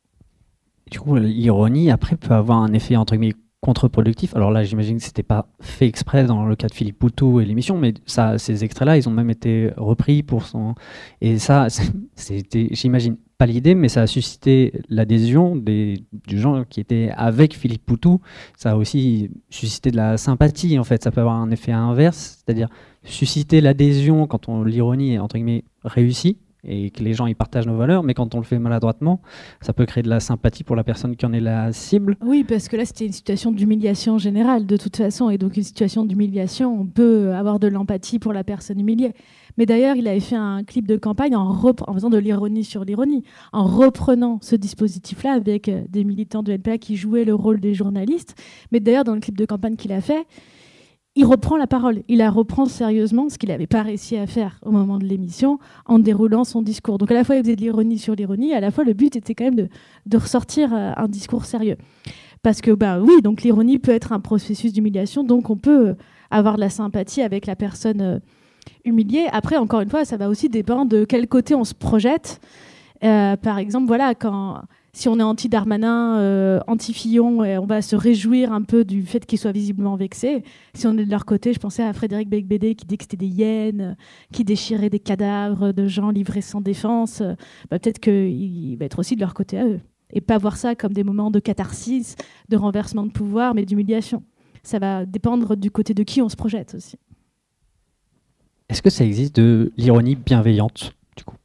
Du coup, l'ironie, après, peut avoir un effet, entre guillemets, contre-productif. Alors là, j'imagine que c'était pas fait exprès dans le cas de Philippe Poutou et l'émission, mais ça, ces extraits-là, ils ont même été repris pour son... Et ça, c'était, j'imagine, pas l'idée, mais ça a suscité l'adhésion des, des gens qui étaient avec Philippe Poutou. Ça a aussi suscité de la sympathie, en fait. Ça peut avoir un effet inverse, c'est-à-dire susciter l'adhésion quand on, l'ironie est, entre guillemets, réussie, et que les gens y partagent nos valeurs, mais quand on le fait maladroitement, ça peut créer de la sympathie pour la personne qui en est la cible. Oui, parce que là, c'était une situation d'humiliation générale, de toute façon, et donc une situation d'humiliation, on peut avoir de l'empathie pour la personne humiliée. Mais d'ailleurs, il avait fait un clip de campagne en, rep- en faisant de l'ironie sur l'ironie, en reprenant ce dispositif-là avec des militants de N P A qui jouaient le rôle des journalistes. Mais d'ailleurs, dans le clip de campagne qu'il a fait, il reprend la parole, il la reprend sérieusement, ce qu'il n'avait pas réussi à faire au moment de l'émission, en déroulant son discours. Donc à la fois, il faisait de l'ironie sur l'ironie, à la fois, le but était quand même de, de ressortir un discours sérieux. Parce que, bah oui, donc l'ironie peut être un processus d'humiliation, donc on peut avoir de la sympathie avec la personne euh, humiliée. Après, encore une fois, ça va aussi dépendre de quel côté on se projette. Euh, par exemple, voilà, quand, si on est anti-Darmanin, euh, anti-Fillon, et on va se réjouir un peu du fait qu'ils soient visiblement vexés. Si on est de leur côté, je pensais à Frédéric Beigbeder qui dit que c'était des hyènes, euh, qui déchiraient des cadavres de gens livrés sans défense. Euh, bah, peut-être qu'il va être aussi de leur côté à eux. Et pas voir ça comme des moments de catharsis, de renversement de pouvoir, mais d'humiliation. Ça va dépendre du côté de qui on se projette aussi. Est-ce que ça existe de l'ironie bienveillante, du coup ?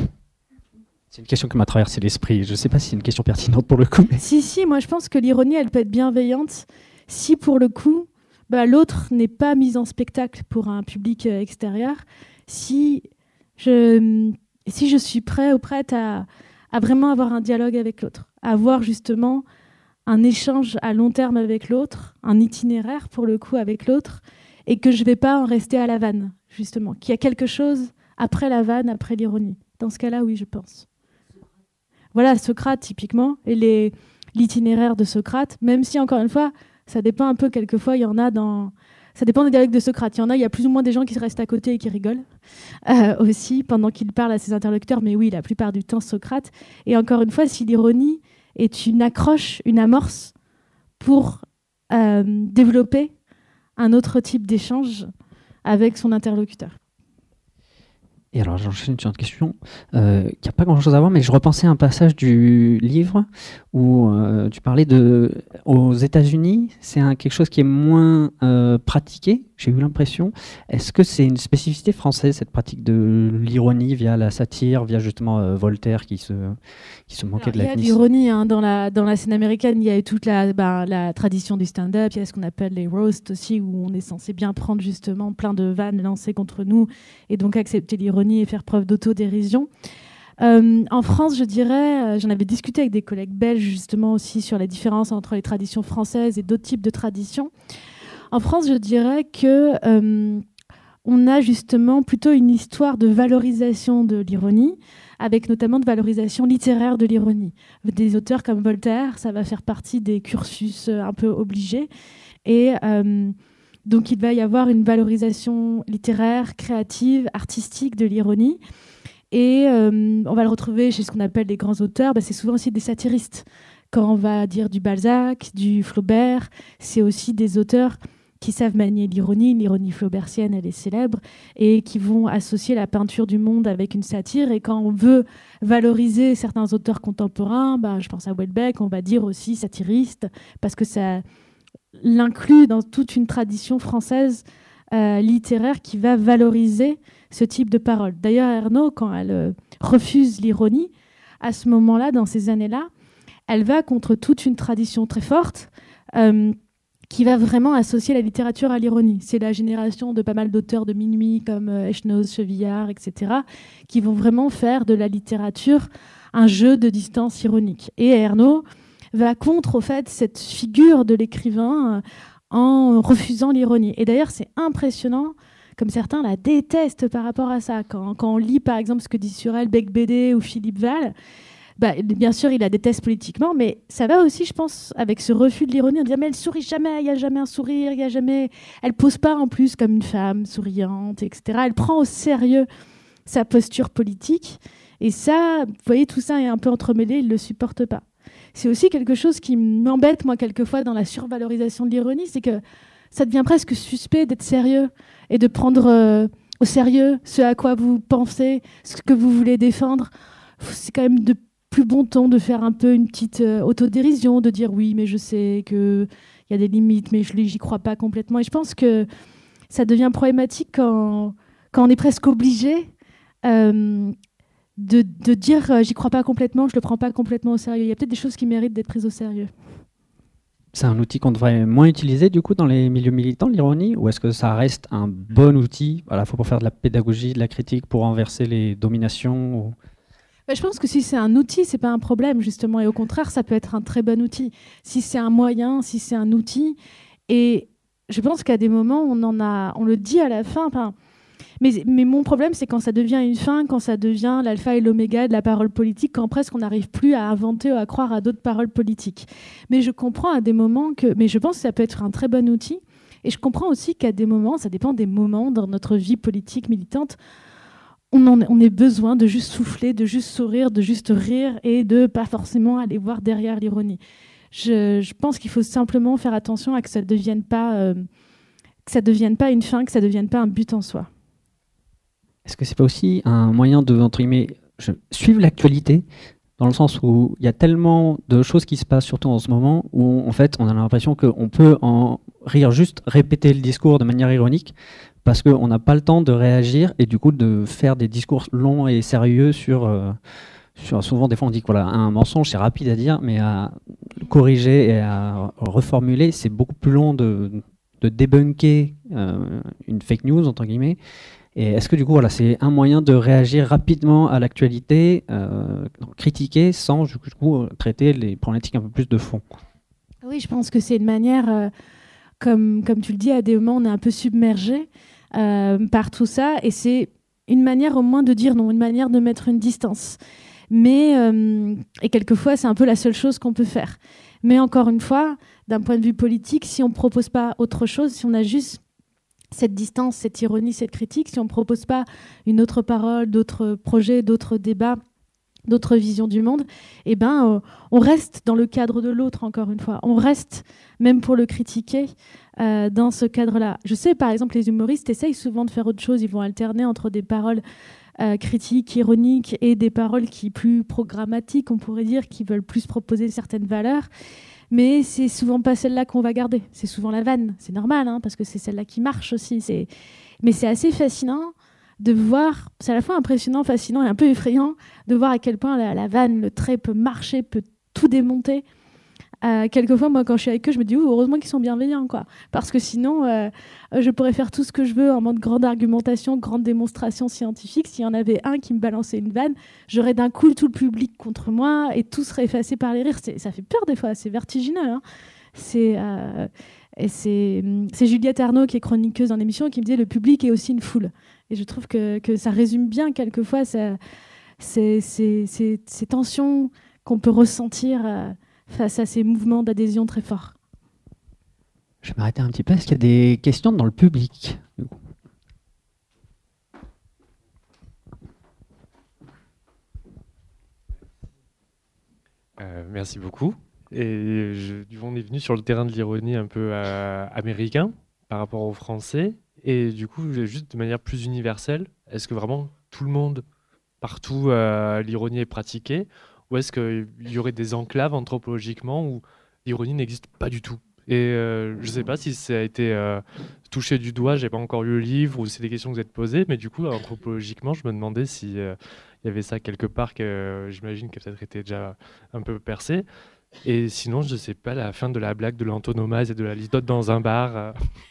C'est une question qui m'a traversé l'esprit. Je ne sais pas si c'est une question pertinente pour le coup. Mais... Si, si, moi je pense que l'ironie, elle peut être bienveillante si pour le coup, bah, l'autre n'est pas mis en spectacle pour un public euh, extérieur. Si je, si je suis prêt ou prête à... à vraiment avoir un dialogue avec l'autre, à avoir justement un échange à long terme avec l'autre, un itinéraire pour le coup avec l'autre, et que je ne vais pas en rester à la vanne, justement, qu'il y a quelque chose après la vanne, après l'ironie. Dans ce cas-là, oui, je pense. Voilà, Socrate, typiquement, et les, l'itinéraire de Socrate, même si, encore une fois, ça dépend un peu, quelquefois, il y en a dans... Ça dépend des dialogues de Socrate. Il y en a, il y a plus ou moins des gens qui restent à côté et qui rigolent euh, aussi pendant qu'il parle à ses interlocuteurs. Mais oui, la plupart du temps, Socrate. Et encore une fois, si l'ironie est une accroche, une amorce pour euh, développer un autre type d'échange avec son interlocuteur. Et alors, j'enchaîne sur une question euh, qui n'a pas grand-chose à voir, mais je repensais à un passage du livre où euh, tu parlais de... Aux États-Unis, c'est un, quelque chose qui est moins euh, pratiqué, j'ai eu l'impression. Est-ce que c'est une spécificité française, cette pratique de l'ironie via la satire, via justement euh, Voltaire qui se, qui se moquait Alors, de la il y a l'ironie hein, dans, la, dans la scène américaine, il y a eu toute la, bah, la tradition du stand-up, il y a ce qu'on appelle les roasts aussi, où on est censé bien prendre justement plein de vannes lancées contre nous et donc accepter l'ironie et faire preuve d'autodérision. Euh, en France, je dirais, euh, j'en avais discuté avec des collègues belges justement aussi sur la différence entre les traditions françaises et d'autres types de traditions. En France, je dirais que euh, on a justement plutôt une histoire de valorisation de l'ironie, avec notamment de valorisation littéraire de l'ironie. Des auteurs comme Voltaire, ça va faire partie des cursus un peu obligés. Et euh, donc, il va y avoir une valorisation littéraire, créative, artistique de l'ironie. Et euh, on va le retrouver chez ce qu'on appelle les grands auteurs. Bah, c'est souvent aussi des satiristes. Quand on va dire du Balzac, du Flaubert, c'est aussi des auteurs qui savent manier l'ironie. L'ironie flaubertienne, elle est célèbre, et qui vont associer la peinture du monde avec une satire. Et quand on veut valoriser certains auteurs contemporains, bah, je pense à Houellebecq, on va dire aussi satiriste, parce que ça l'inclut dans toute une tradition française euh, littéraire qui va valoriser ce type de parole. D'ailleurs, Ernaux, quand elle euh, refuse l'ironie, à ce moment-là, dans ces années-là, elle va contre toute une tradition très forte euh, qui va vraiment associer la littérature à l'ironie. C'est la génération de pas mal d'auteurs de minuit comme euh, Echenoz, Chevillard, et cetera, qui vont vraiment faire de la littérature un jeu de distance ironique. Et Ernaux va contre, au fait, cette figure de l'écrivain euh, en refusant l'ironie. Et d'ailleurs, c'est impressionnant, comme certains la détestent par rapport à ça. Quand, quand on lit, par exemple, ce que dit sur elle Beigbeder ou Philippe Val, bah, bien sûr, il la déteste politiquement, mais ça va aussi, je pense, avec ce refus de l'ironie, on dit « mais elle sourit jamais, il n'y a jamais un sourire, il y a jamais... » Elle pose pas en plus comme une femme souriante, et cetera. Elle prend au sérieux sa posture politique. Et ça, vous voyez, tout ça est un peu entremêlé, il ne le supporte pas. C'est aussi quelque chose qui m'embête, moi, quelquefois, dans la survalorisation de l'ironie, c'est que ça devient presque suspect d'être sérieux et de prendre euh, au sérieux ce à quoi vous pensez, ce que vous voulez défendre. C'est quand même de plus bon ton de faire un peu une petite euh, autodérision, de dire oui, mais je sais qu'il y a des limites, mais je n'y crois pas complètement. Et je pense que ça devient problématique quand, quand on est presque obligé euh, de, de dire euh, j'y crois pas complètement, je le prends pas complètement au sérieux. Il y a peut-être des choses qui méritent d'être prises au sérieux. C'est un outil qu'on devrait moins utiliser du coup dans les milieux militants, l'ironie, ou est-ce que ça reste un bon outil à la fois pour faire de la pédagogie, de la critique, pour renverser les dominations ou... bah, Je pense que si c'est un outil, c'est pas un problème justement, et au contraire, ça peut être un très bon outil. Si c'est un moyen, si c'est un outil, et je pense qu'à des moments, on en a, on le dit à la fin. Mais, mais mon problème, c'est quand ça devient une fin, quand ça devient l'alpha et l'oméga de la parole politique, quand presque on n'arrive plus à inventer ou à croire à d'autres paroles politiques. Mais je comprends à des moments que... Mais je pense que ça peut être un très bon outil. Et je comprends aussi qu'à des moments, ça dépend des moments dans notre vie politique militante, on, en, on ait besoin de juste souffler, de juste sourire, de juste rire et de pas forcément aller voir derrière l'ironie. Je, je pense qu'il faut simplement faire attention à que ça ne devienne pas, euh, que ça devienne pas une fin, que ça ne devienne pas un but en soi. Est-ce que c'est pas aussi un moyen de, entre guillemets, je, suivre l'actualité, dans le sens où il y a tellement de choses qui se passent, surtout en ce moment, où en fait on a l'impression qu'on peut en rire, juste répéter le discours de manière ironique, parce qu'on n'a pas le temps de réagir et du coup de faire des discours longs et sérieux sur... Euh, sur souvent, des fois on dit que voilà, un mensonge c'est rapide à dire, mais à corriger et à reformuler, c'est beaucoup plus long de, de débunker euh, une fake news, entre guillemets. Et est-ce que du coup, voilà, c'est un moyen de réagir rapidement à l'actualité, euh, critiquer sans du coup traiter les problématiques un peu plus de fond? Oui, je pense que c'est une manière, euh, comme, comme tu le dis, à des moments on est un peu submergé euh, par tout ça, et c'est une manière au moins de dire non, une manière de mettre une distance. Mais, euh, et quelquefois, c'est un peu la seule chose qu'on peut faire. Mais encore une fois, d'un point de vue politique, si on ne propose pas autre chose, si on a juste cette distance, cette ironie, cette critique, si on ne propose pas une autre parole, d'autres projets, d'autres débats, d'autres visions du monde, eh ben, euh, on reste dans le cadre de l'autre, encore une fois. On reste, même pour le critiquer, euh, dans ce cadre-là. Je sais, par exemple, les humoristes essayent souvent de faire autre chose. Ils vont alterner entre des paroles euh, critiques, ironiques, et des paroles qui plus programmatiques, on pourrait dire, qui veulent plus proposer certaines valeurs. Mais c'est souvent pas celle-là qu'on va garder. C'est souvent la vanne. C'est normal, hein, parce que c'est celle-là qui marche aussi. C'est... Mais c'est assez fascinant de voir, c'est à la fois impressionnant, fascinant et un peu effrayant, de voir à quel point la, la vanne, le trait peut marcher, peut tout démonter. Euh, quelquefois, moi, quand je suis avec eux, je me dis oh, heureusement qu'ils sont bienveillants, quoi. Parce que sinon, euh, je pourrais faire tout ce que je veux en mode grande argumentation, grande démonstration scientifique. S'il y en avait un qui me balançait une vanne, j'aurais d'un coup tout le public contre moi et tout serait effacé par les rires. C'est, ça fait peur des fois, c'est vertigineux. Hein. C'est, euh, et c'est, c'est Juliette Arnaud, qui est chroniqueuse dans l'émission, qui me disait le public est aussi une foule. Et je trouve que, que ça résume bien quelquefois ça, ces, ces, ces, ces tensions qu'on peut ressentir euh, face à ces mouvements d'adhésion très forts. Je vais m'arrêter un petit peu. Est-ce qu'il y a des questions dans le public ? euh, Merci beaucoup. Et je, on est venu sur le terrain de l'ironie un peu euh, américain par rapport aux Français. Et du coup, juste de manière plus universelle, est-ce que vraiment tout le monde, partout, euh, l'ironie est pratiquée ? Ou est-ce qu'il y aurait des enclaves anthropologiquement où l'ironie n'existe pas du tout ? Et euh, je ne sais pas si ça a été euh, touché du doigt, je n'ai pas encore lu le livre, ou c'est des questions que vous êtes posées, mais du coup, anthropologiquement, je me demandais s'il euh, y avait ça quelque part, que euh, j'imagine qu'elle a peut-être été déjà un peu percée. Et sinon, je ne sais pas, la fin de la blague de l'antonomase et de la litote dans un bar... Euh...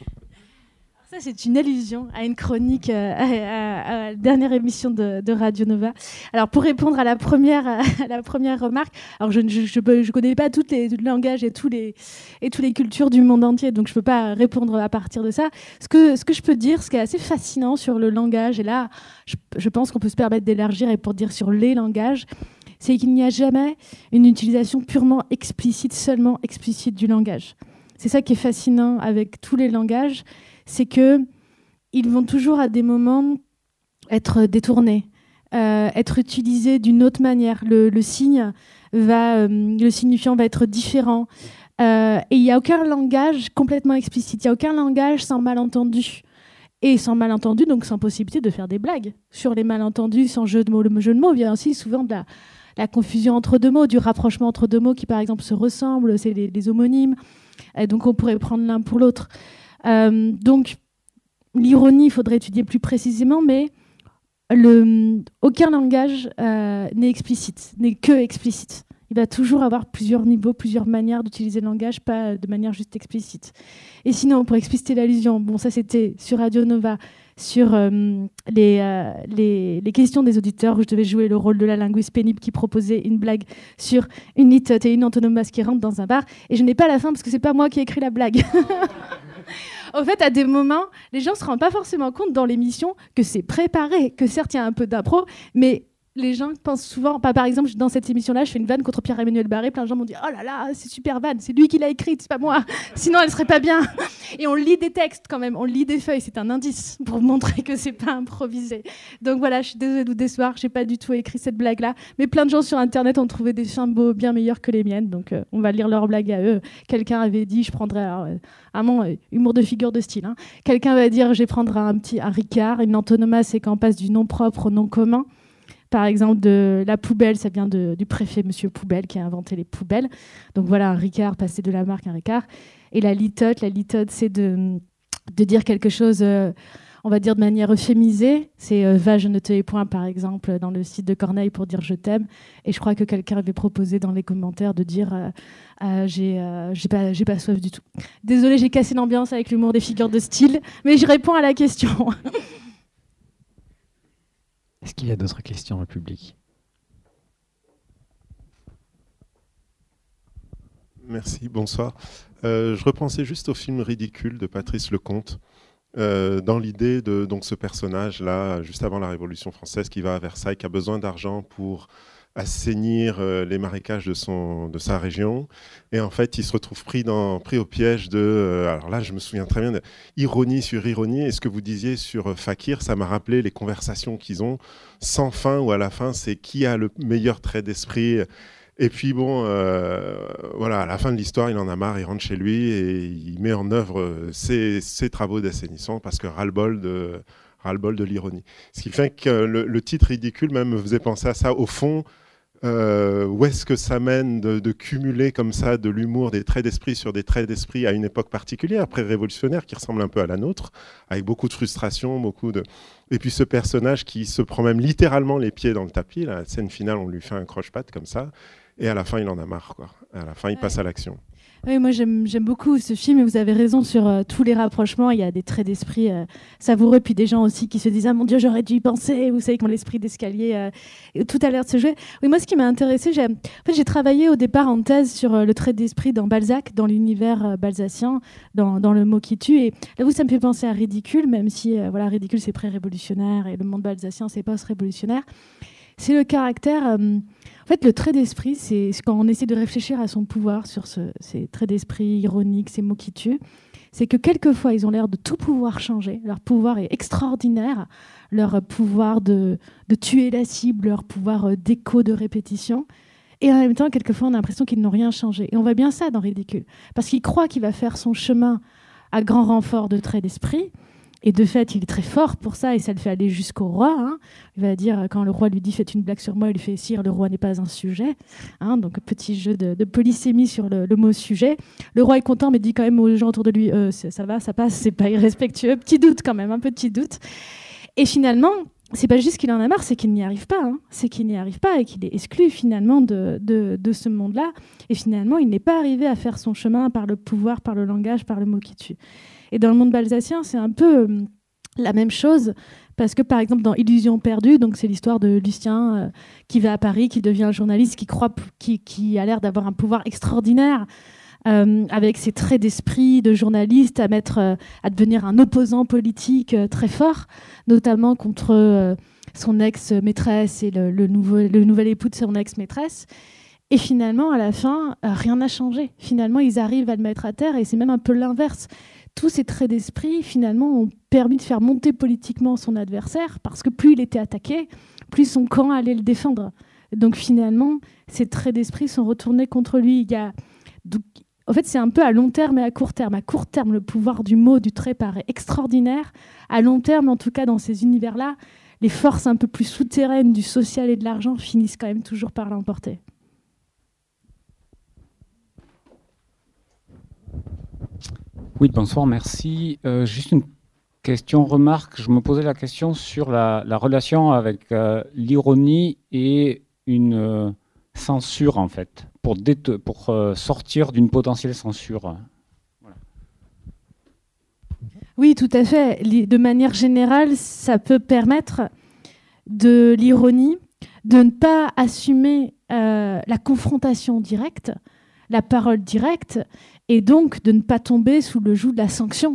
Ça, c'est une allusion à une chronique, euh, à, à, à la dernière émission de, de Radio Nova. Alors, pour répondre à la première, à la première remarque, alors je ne je, je, je connais pas toutes les, tout le langage et tous les et toutes les cultures du monde entier, donc je peux pas répondre à partir de ça. Ce que ce que je peux dire, ce qui est assez fascinant sur le langage, et là, je, je pense qu'on peut se permettre d'élargir et pour dire sur les langages, c'est qu'il n'y a jamais une utilisation purement explicite, seulement explicite du langage. C'est ça qui est fascinant avec tous les langages. C'est qu'ils vont toujours à des moments être détournés, euh, être utilisés d'une autre manière. Le, le signe va, euh, le signifiant va être différent. Euh, et il n'y a aucun langage complètement explicite. Il n'y a aucun langage sans malentendu. Et sans malentendu, donc sans possibilité de faire des blagues sur les malentendus, sans jeu de mots. Le jeu de mots vient aussi souvent de la, la confusion entre deux mots, du rapprochement entre deux mots qui, par exemple, se ressemblent. C'est les, les homonymes. Et donc, on pourrait prendre l'un pour l'autre. Euh, donc, l'ironie, il faudrait étudier plus précisément, mais le, aucun langage euh, n'est explicite, n'est que explicite. Il va toujours avoir plusieurs niveaux, plusieurs manières d'utiliser le langage, pas de manière juste explicite. Et sinon, pour expliciter l'allusion, bon, ça c'était sur Radio Nova, sur euh, les, euh, les, les questions des auditeurs, où je devais jouer le rôle de la linguiste pénible qui proposait une blague sur une litote et une antonomase qui rentrent dans un bar. Et je n'ai pas la fin parce que c'est pas moi qui ai écrit la blague. En fait, à des moments, les gens ne se rendent pas forcément compte dans l'émission que c'est préparé, que certes, il y a un peu d'impro, mais les gens pensent souvent... Par exemple, dans cette émission-là, je fais une vanne contre Pierre-Emmanuel Barré. Plein de gens m'ont dit « Oh là là, c'est super vanne, c'est lui qui l'a écrite, c'est pas moi. Sinon, elle serait pas bien. » Et on lit des textes quand même, on lit des feuilles. C'est un indice pour montrer que c'est pas improvisé. Donc voilà, je suis désolée de vous décevoir, j'ai pas du tout écrit cette blague-là. Mais plein de gens sur Internet ont trouvé des fins bien meilleures que les miennes. Donc euh, on va lire leurs blagues à eux. Quelqu'un avait dit, je prendrais... Alors, euh, vraiment, euh, humour de figure de style. Hein. Quelqu'un va dire, je vais prendre un petit un Ricard. Une antonoma, c'est quand on passe du nom propre au nom commun. Par exemple, de la poubelle, ça vient de, du préfet Monsieur Poubelle qui a inventé les poubelles. Donc voilà, un Ricard, passer de la marque à un Ricard. Et la litote, la litote, c'est de, de dire quelque chose, euh, on va dire de manière euphémisée. C'est euh, va, je ne te hais point, par exemple, dans le site de Corneille pour dire je t'aime. Et je crois que quelqu'un avait proposé dans les commentaires de dire euh, euh, j'ai, euh, j'ai pas, j'ai pas soif du tout. Désolée, j'ai cassé l'ambiance avec l'humour des figures de style, mais je réponds à la question. Est-ce qu'il y a d'autres questions dans le public ? Merci, bonsoir. Euh, je repensais juste au film Ridicule de Patrice Lecomte, euh, dans l'idée de donc, ce personnage-là, juste avant la Révolution française, qui va à Versailles, qui a besoin d'argent pour assainir euh, les marécages de, son, de sa région. Et en fait, il se retrouve pris, dans, pris au piège de... Euh, alors là, je me souviens très bien de ironie sur ironie. Et ce que vous disiez sur euh, Fakir, ça m'a rappelé les conversations qu'ils ont sans fin, où à la fin, c'est qui a le meilleur trait d'esprit. Et puis bon, euh, voilà, à la fin de l'histoire, il en a marre, il rentre chez lui et il met en œuvre ses, ses travaux d'assainissement parce que ras-le-bol de, ras-le-bol de l'ironie. Ce qui fait que le, le titre Ridicule même me faisait penser à ça. Au fond, Euh, où est-ce que ça mène de, de cumuler comme ça de l'humour, des traits d'esprit sur des traits d'esprit à une époque particulière, pré-révolutionnaire, qui ressemble un peu à la nôtre, avec beaucoup de frustration, beaucoup de... Et puis ce personnage qui se prend même littéralement les pieds dans le tapis, la scène finale, on lui fait un croche-patte comme ça, et à la fin, il en a marre, quoi. À la fin, il ouais. passe à l'action. Oui, moi j'aime, j'aime beaucoup ce film et vous avez raison sur euh, tous les rapprochements. Il y a des traits d'esprit euh, savoureux, puis des gens aussi qui se disent « Ah mon Dieu, j'aurais dû y penser !» Vous savez, quand l'esprit d'escalier, euh, tout a l'air de se jouer. Oui, moi ce qui m'a intéressée, j'ai, en fait, j'ai travaillé au départ en thèse sur euh, le trait d'esprit dans Balzac, dans l'univers euh, balzacien, dans, dans Le mot qui tue. Et là, vous, ça me fait penser à Ridicule, même si euh, voilà, Ridicule c'est pré-révolutionnaire et le monde balzacien c'est post-révolutionnaire. C'est le caractère... Euh, En fait, le trait d'esprit, c'est quand on essaie de réfléchir à son pouvoir sur ce, ces traits d'esprit ironiques, ces mots qui tuent, c'est que quelquefois, ils ont l'air de tout pouvoir changer. Leur pouvoir est extraordinaire, leur pouvoir de, de tuer la cible, leur pouvoir d'écho, de répétition. Et en même temps, quelquefois, on a l'impression qu'ils n'ont rien changé. Et on voit bien ça dans Ridicule. Parce qu'il croit qu'il va faire son chemin à grand renfort de traits d'esprit. Et de fait, il est très fort pour ça, et ça le fait aller jusqu'au roi. Hein. Il va dire, quand le roi lui dit « faites une blague sur moi », il lui fait « sire, le roi n'est pas un sujet hein. ». Donc, petit jeu de, de polysémie sur le, le mot « sujet ». Le roi est content, mais dit quand même aux gens autour de lui euh, « ça va, ça passe, c'est pas irrespectueux ». Petit doute quand même, un petit doute. Et finalement, c'est pas juste qu'il en a marre, c'est qu'il n'y arrive pas. Hein. C'est qu'il n'y arrive pas et qu'il est exclu finalement de, de, de ce monde-là. Et finalement, il n'est pas arrivé à faire son chemin par le pouvoir, par le langage, par le mot qui tue. Et dans le monde balzacien, c'est un peu euh, la même chose, parce que par exemple dans Illusion perdue, donc c'est l'histoire de Lucien euh, qui va à Paris, qui devient journaliste, qui croit, qui, qui a l'air d'avoir un pouvoir extraordinaire, euh, avec ses traits d'esprit de journaliste, à mettre, euh, à devenir un opposant politique euh, très fort, notamment contre euh, son ex-maîtresse et le, le, nouveau, le nouvel époux de son ex-maîtresse. Et finalement, à la fin, euh, rien n'a changé. Finalement, ils arrivent à le mettre à terre, et c'est même un peu l'inverse. Tous ces traits d'esprit, finalement, ont permis de faire monter politiquement son adversaire, parce que plus il était attaqué, plus son camp allait le défendre. Donc finalement, ces traits d'esprit sont retournés contre lui. Il y a... Donc, en fait, c'est un peu à long terme et à court terme. À court terme, le pouvoir du mot, du trait paraît extraordinaire. À long terme, en tout cas, dans ces univers-là, les forces un peu plus souterraines du social et de l'argent finissent quand même toujours par l'emporter. Oui, bonsoir, merci. Euh, juste une question, remarque. Je me posais la question sur la, la relation avec euh, l'ironie et une euh, censure, en fait, pour, dét- pour euh, sortir d'une potentielle censure. Voilà. Oui, tout à fait. De manière générale, ça peut permettre de l'ironie, de ne pas assumer euh, la confrontation directe, la parole directe, et donc de ne pas tomber sous le joug de la sanction.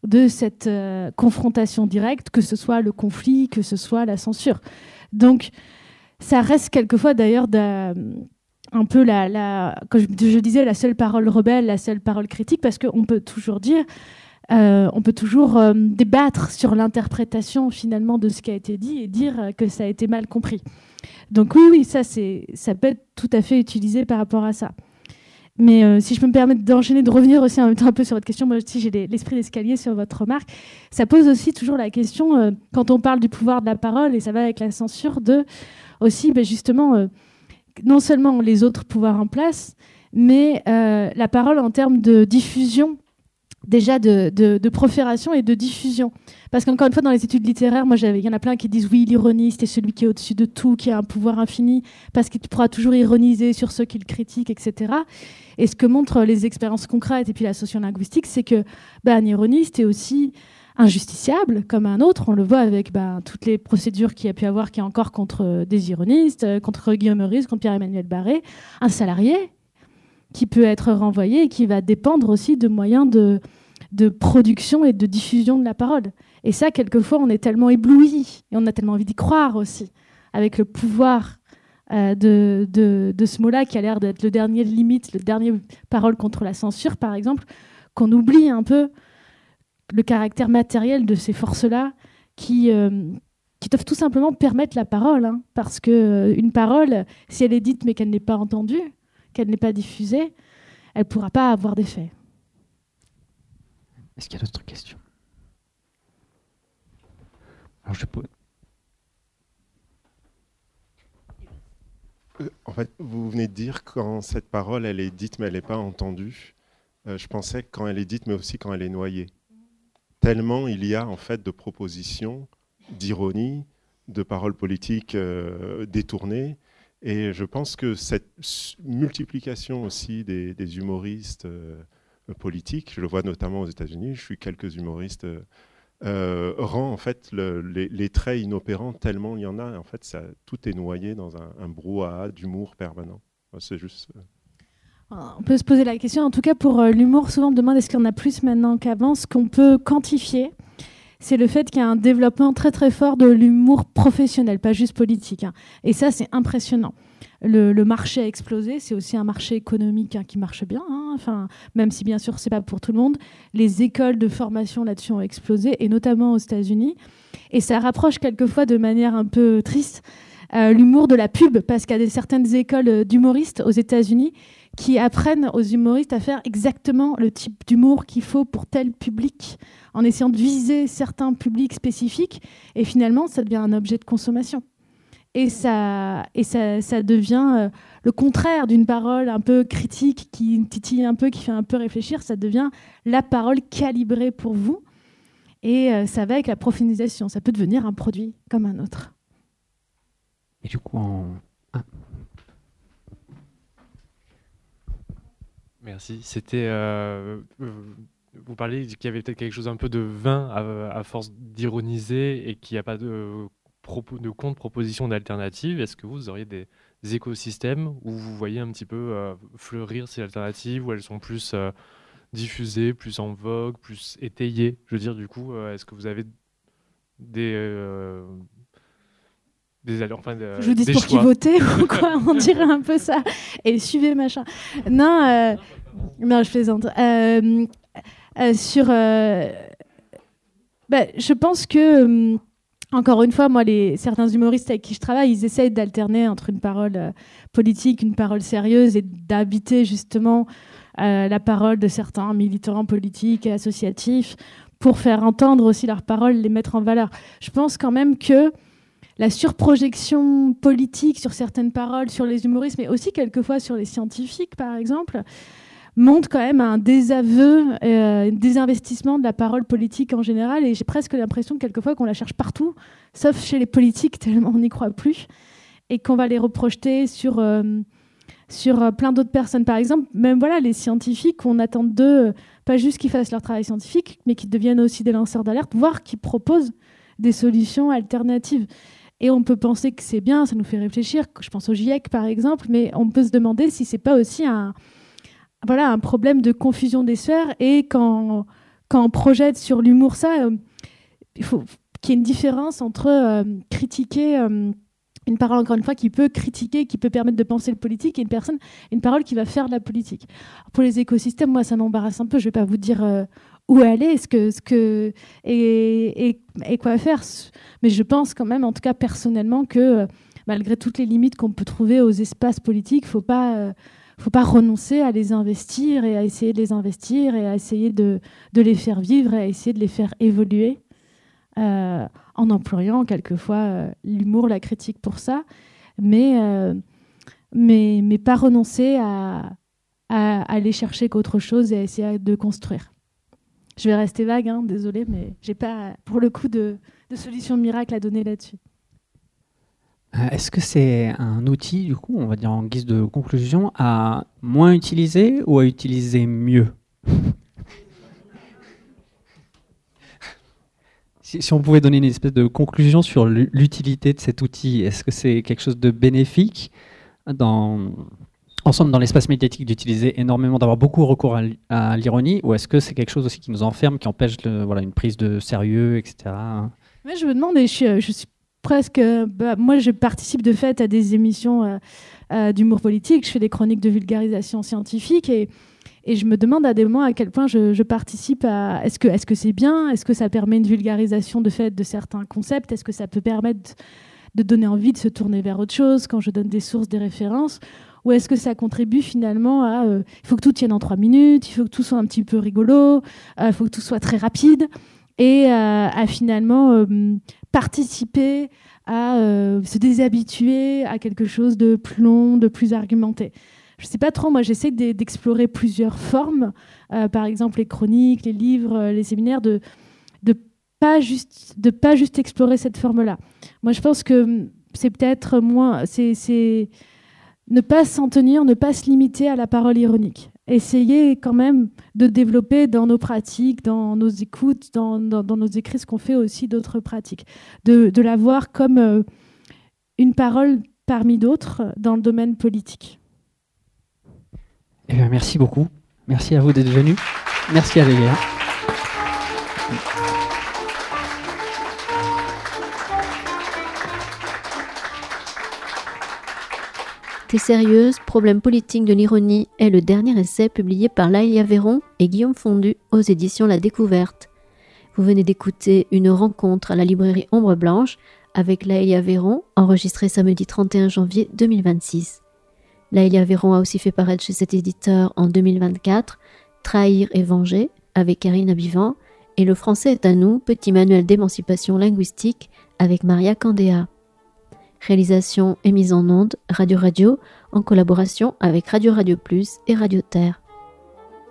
de cette euh, confrontation directe, que ce soit le conflit, que ce soit la censure. Donc, ça reste quelquefois d'ailleurs un peu la, la, comme je, je disais, la seule parole rebelle, la seule parole critique, parce qu'on peut toujours dire, euh, on peut toujours euh, débattre sur l'interprétation finalement de ce qui a été dit et dire que ça a été mal compris. Donc oui, oui, ça, c'est, ça peut être tout à fait utilisé par rapport à ça. Mais euh, si je peux me permettre d'enchaîner, de revenir aussi en même temps un peu sur votre question, moi aussi j'ai l'esprit d'escalier sur votre remarque, ça pose aussi toujours la question, euh, quand on parle du pouvoir de la parole, et ça va avec la censure, de aussi ben, justement, euh, non seulement les autres pouvoirs en place, mais euh, la parole en termes de diffusion, déjà de, de, de profération et de diffusion. Parce qu'encore une fois, dans les études littéraires, moi, il y en a plein qui disent oui, l'ironiste est celui qui est au-dessus de tout, qui a un pouvoir infini, parce qu'il pourra toujours ironiser sur ceux qui le critiquent, et cetera. Et ce que montrent les expériences concrètes et puis la sociolinguistique, c'est que bah, un ironiste est aussi injusticiable comme un autre. On le voit avec bah, toutes les procédures qu'il y a pu avoir, qu'il y a encore contre des ironistes, contre Guillaume Meurice, contre Pierre-Emmanuel Barré. Un salarié qui peut être renvoyé et qui va dépendre aussi de moyens de, de production et de diffusion de la parole. Et ça, quelquefois, on est tellement ébloui et on a tellement envie d'y croire aussi, avec le pouvoir euh, de, de, de ce mot-là qui a l'air d'être le dernier limite, le dernier parole contre la censure, par exemple, qu'on oublie un peu le caractère matériel de ces forces-là qui, euh, qui doivent tout simplement permettre la parole. Hein, parce qu'une euh, parole, si elle est dite mais qu'elle n'est pas entendue, qu'elle n'est pas diffusée, elle ne pourra pas avoir d'effet. Est-ce qu'il y a d'autres questions? Alors je peux... En fait, vous venez de dire quand cette parole, elle est dite mais elle n'est pas entendue. Euh, je pensais quand elle est dite mais aussi quand elle est noyée. Tellement il y a en fait de propositions, d'ironie, de paroles politiques euh, détournées. Et je pense que cette multiplication aussi des, des humoristes euh, politiques, je le vois notamment aux États-Unis, je suis quelques humoristes, euh, rend en fait le, les, les traits inopérants tellement il y en a. En fait, ça, tout est noyé dans un, un brouhaha d'humour permanent. C'est juste. Euh... On peut se poser la question. En tout cas, pour euh, l'humour, souvent on me demande est-ce qu'il y en a plus maintenant qu'avant. Ce qu'on peut quantifier, c'est le fait qu'il y a un développement très très fort de l'humour professionnel, pas juste politique. Hein. Et ça, c'est impressionnant. Le, le marché a explosé, c'est aussi un marché économique hein, qui marche bien, hein. Enfin, même si bien sûr c'est pas pour tout le monde. Les écoles de formation là-dessus ont explosé, et notamment aux États-Unis. Et ça rapproche quelquefois de manière un peu triste euh, l'humour de la pub, parce qu'il y a des, certaines écoles d'humoristes aux États-Unis qui apprennent aux humoristes à faire exactement le type d'humour qu'il faut pour tel public, en essayant de viser certains publics spécifiques, et finalement ça devient un objet de consommation. Et ça, et ça, ça devient euh, le contraire d'une parole un peu critique, qui titille un peu, qui fait un peu réfléchir. Ça devient la parole calibrée pour vous. Et euh, ça va avec la profanisation. Ça peut devenir un produit comme un autre. Et du coup, en... ah. Merci. C'était... Euh, vous parliez qu'il y avait peut-être quelque chose un peu de vain à, à force d'ironiser et qu'il n'y a pas de... de contre-propositions d'alternatives. Est-ce que vous auriez des, des écosystèmes où vous voyez un petit peu euh, fleurir ces alternatives, où elles sont plus euh, diffusées, plus en vogue, plus étayées? Je veux dire, du coup, euh, est-ce que vous avez des... Euh, des enfin, de, je vous dis des pour choix. Qui voter ou quoi? On dirait un peu ça. Et suivez machin. Non, euh, non, je plaisante. Euh, euh, sur... Euh, bah, je pense que... Euh, Encore une fois, moi, les, certains humoristes avec qui je travaille, ils essayent d'alterner entre une parole euh, politique, une parole sérieuse, et d'habiter justement euh, la parole de certains militants politiques et associatifs pour faire entendre aussi leurs paroles, les mettre en valeur. Je pense quand même que la surprojection politique sur certaines paroles, sur les humoristes, mais aussi quelquefois sur les scientifiques, par exemple, montre quand même un désaveu, euh, un désinvestissement de la parole politique en général. Et j'ai presque l'impression quelquefois qu'on la cherche partout, sauf chez les politiques, tellement on n'y croit plus, et qu'on va les reprojeter sur, euh, sur euh, plein d'autres personnes. Par exemple, même voilà, les scientifiques, on attend d'eux, euh, pas juste qu'ils fassent leur travail scientifique, mais qu'ils deviennent aussi des lanceurs d'alerte, voire qu'ils proposent des solutions alternatives. Et on peut penser que c'est bien, ça nous fait réfléchir. Je pense au GIEC, par exemple, mais on peut se demander si c'est pas aussi un... Voilà, un problème de confusion des sphères, et quand, quand on projette sur l'humour ça, euh, il faut qu'il y ait une différence entre euh, critiquer euh, une parole, encore une fois, qui peut critiquer, qui peut permettre de penser le politique, et une personne, une parole qui va faire de la politique. Pour les écosystèmes, moi, ça m'embarrasse un peu. Je ne vais pas vous dire euh, où aller, ce que, ce que, et, et, et quoi faire. Mais je pense quand même, en tout cas personnellement, que euh, malgré toutes les limites qu'on peut trouver aux espaces politiques, il ne faut pas, euh, faut pas renoncer à les investir et à essayer de les investir et à essayer de, de les faire vivre et à essayer de les faire évoluer. Euh, en employant quelquefois euh, l'humour, la critique pour ça, mais, euh, mais, mais pas renoncer à, à, à aller chercher qu'autre chose et à essayer de construire. Je vais rester vague, hein, désolée, mais j'ai pas, pour le coup, de, de solution miracle à donner là-dessus. Euh, Est-ce que c'est un outil, du coup, on va dire en guise de conclusion, à moins utiliser ou à utiliser mieux ? Si on pouvait donner une espèce de conclusion sur l'utilité de cet outil, est-ce que c'est quelque chose de bénéfique dans, ensemble dans l'espace médiatique d'utiliser énormément, d'avoir beaucoup recours à l'ironie, ou est-ce que c'est quelque chose aussi qui nous enferme, qui empêche le, voilà, une prise de sérieux, et cetera. Mais je me demande, et je suis, je suis presque... Bah, moi, je participe de fait à des émissions euh, euh, d'humour politique, je fais des chroniques de vulgarisation scientifique, et Et je me demande à des moments à quel point je, je participe à... Est-ce que, est-ce que c'est bien ? Est-ce que ça permet une vulgarisation de fait de certains concepts ? Est-ce que ça peut permettre de donner envie de se tourner vers autre chose quand je donne des sources, des références ? Ou est-ce que ça contribue finalement à... Euh, il faut que tout tienne en trois minutes, il faut que tout soit un petit peu rigolo, il euh, faut que tout soit très rapide, et euh, à finalement euh, participer à euh, se déshabituer à quelque chose de plus long, de plus argumenté. Je ne sais pas trop, moi j'essaie d'explorer plusieurs formes, euh, par exemple les chroniques, les livres, les séminaires, de ne pas, pas juste explorer cette forme-là. Moi je pense que c'est peut-être moins... c'est ne pas s'en tenir, ne pas se limiter à la parole ironique. Essayer quand même de développer dans nos pratiques, dans nos écoutes, dans, dans, dans nos écrits, ce qu'on fait aussi d'autres pratiques. De, de la voir comme euh, une parole parmi d'autres dans le domaine politique. Eh bien, merci beaucoup. Merci à vous d'être venus. Merci à Léa. T'es sérieuse, problème politique de l'ironie est le dernier essai publié par Laëlia Véron et Guillaume Fondu aux éditions La Découverte. Vous venez d'écouter une rencontre à la librairie Ombre Blanche avec Laëlia Véron, enregistrée samedi trente et un janvier deux mille vingt-six. Laëlia Véron a aussi fait paraître chez cet éditeur en deux mille vingt-quatre Trahir et venger avec Karine Abivant et Le français est à nous, petit manuel d'émancipation linguistique avec Maria Candéa. Réalisation et mise en onde Radio Radio en collaboration avec Radio Radio Plus et Radio Terre.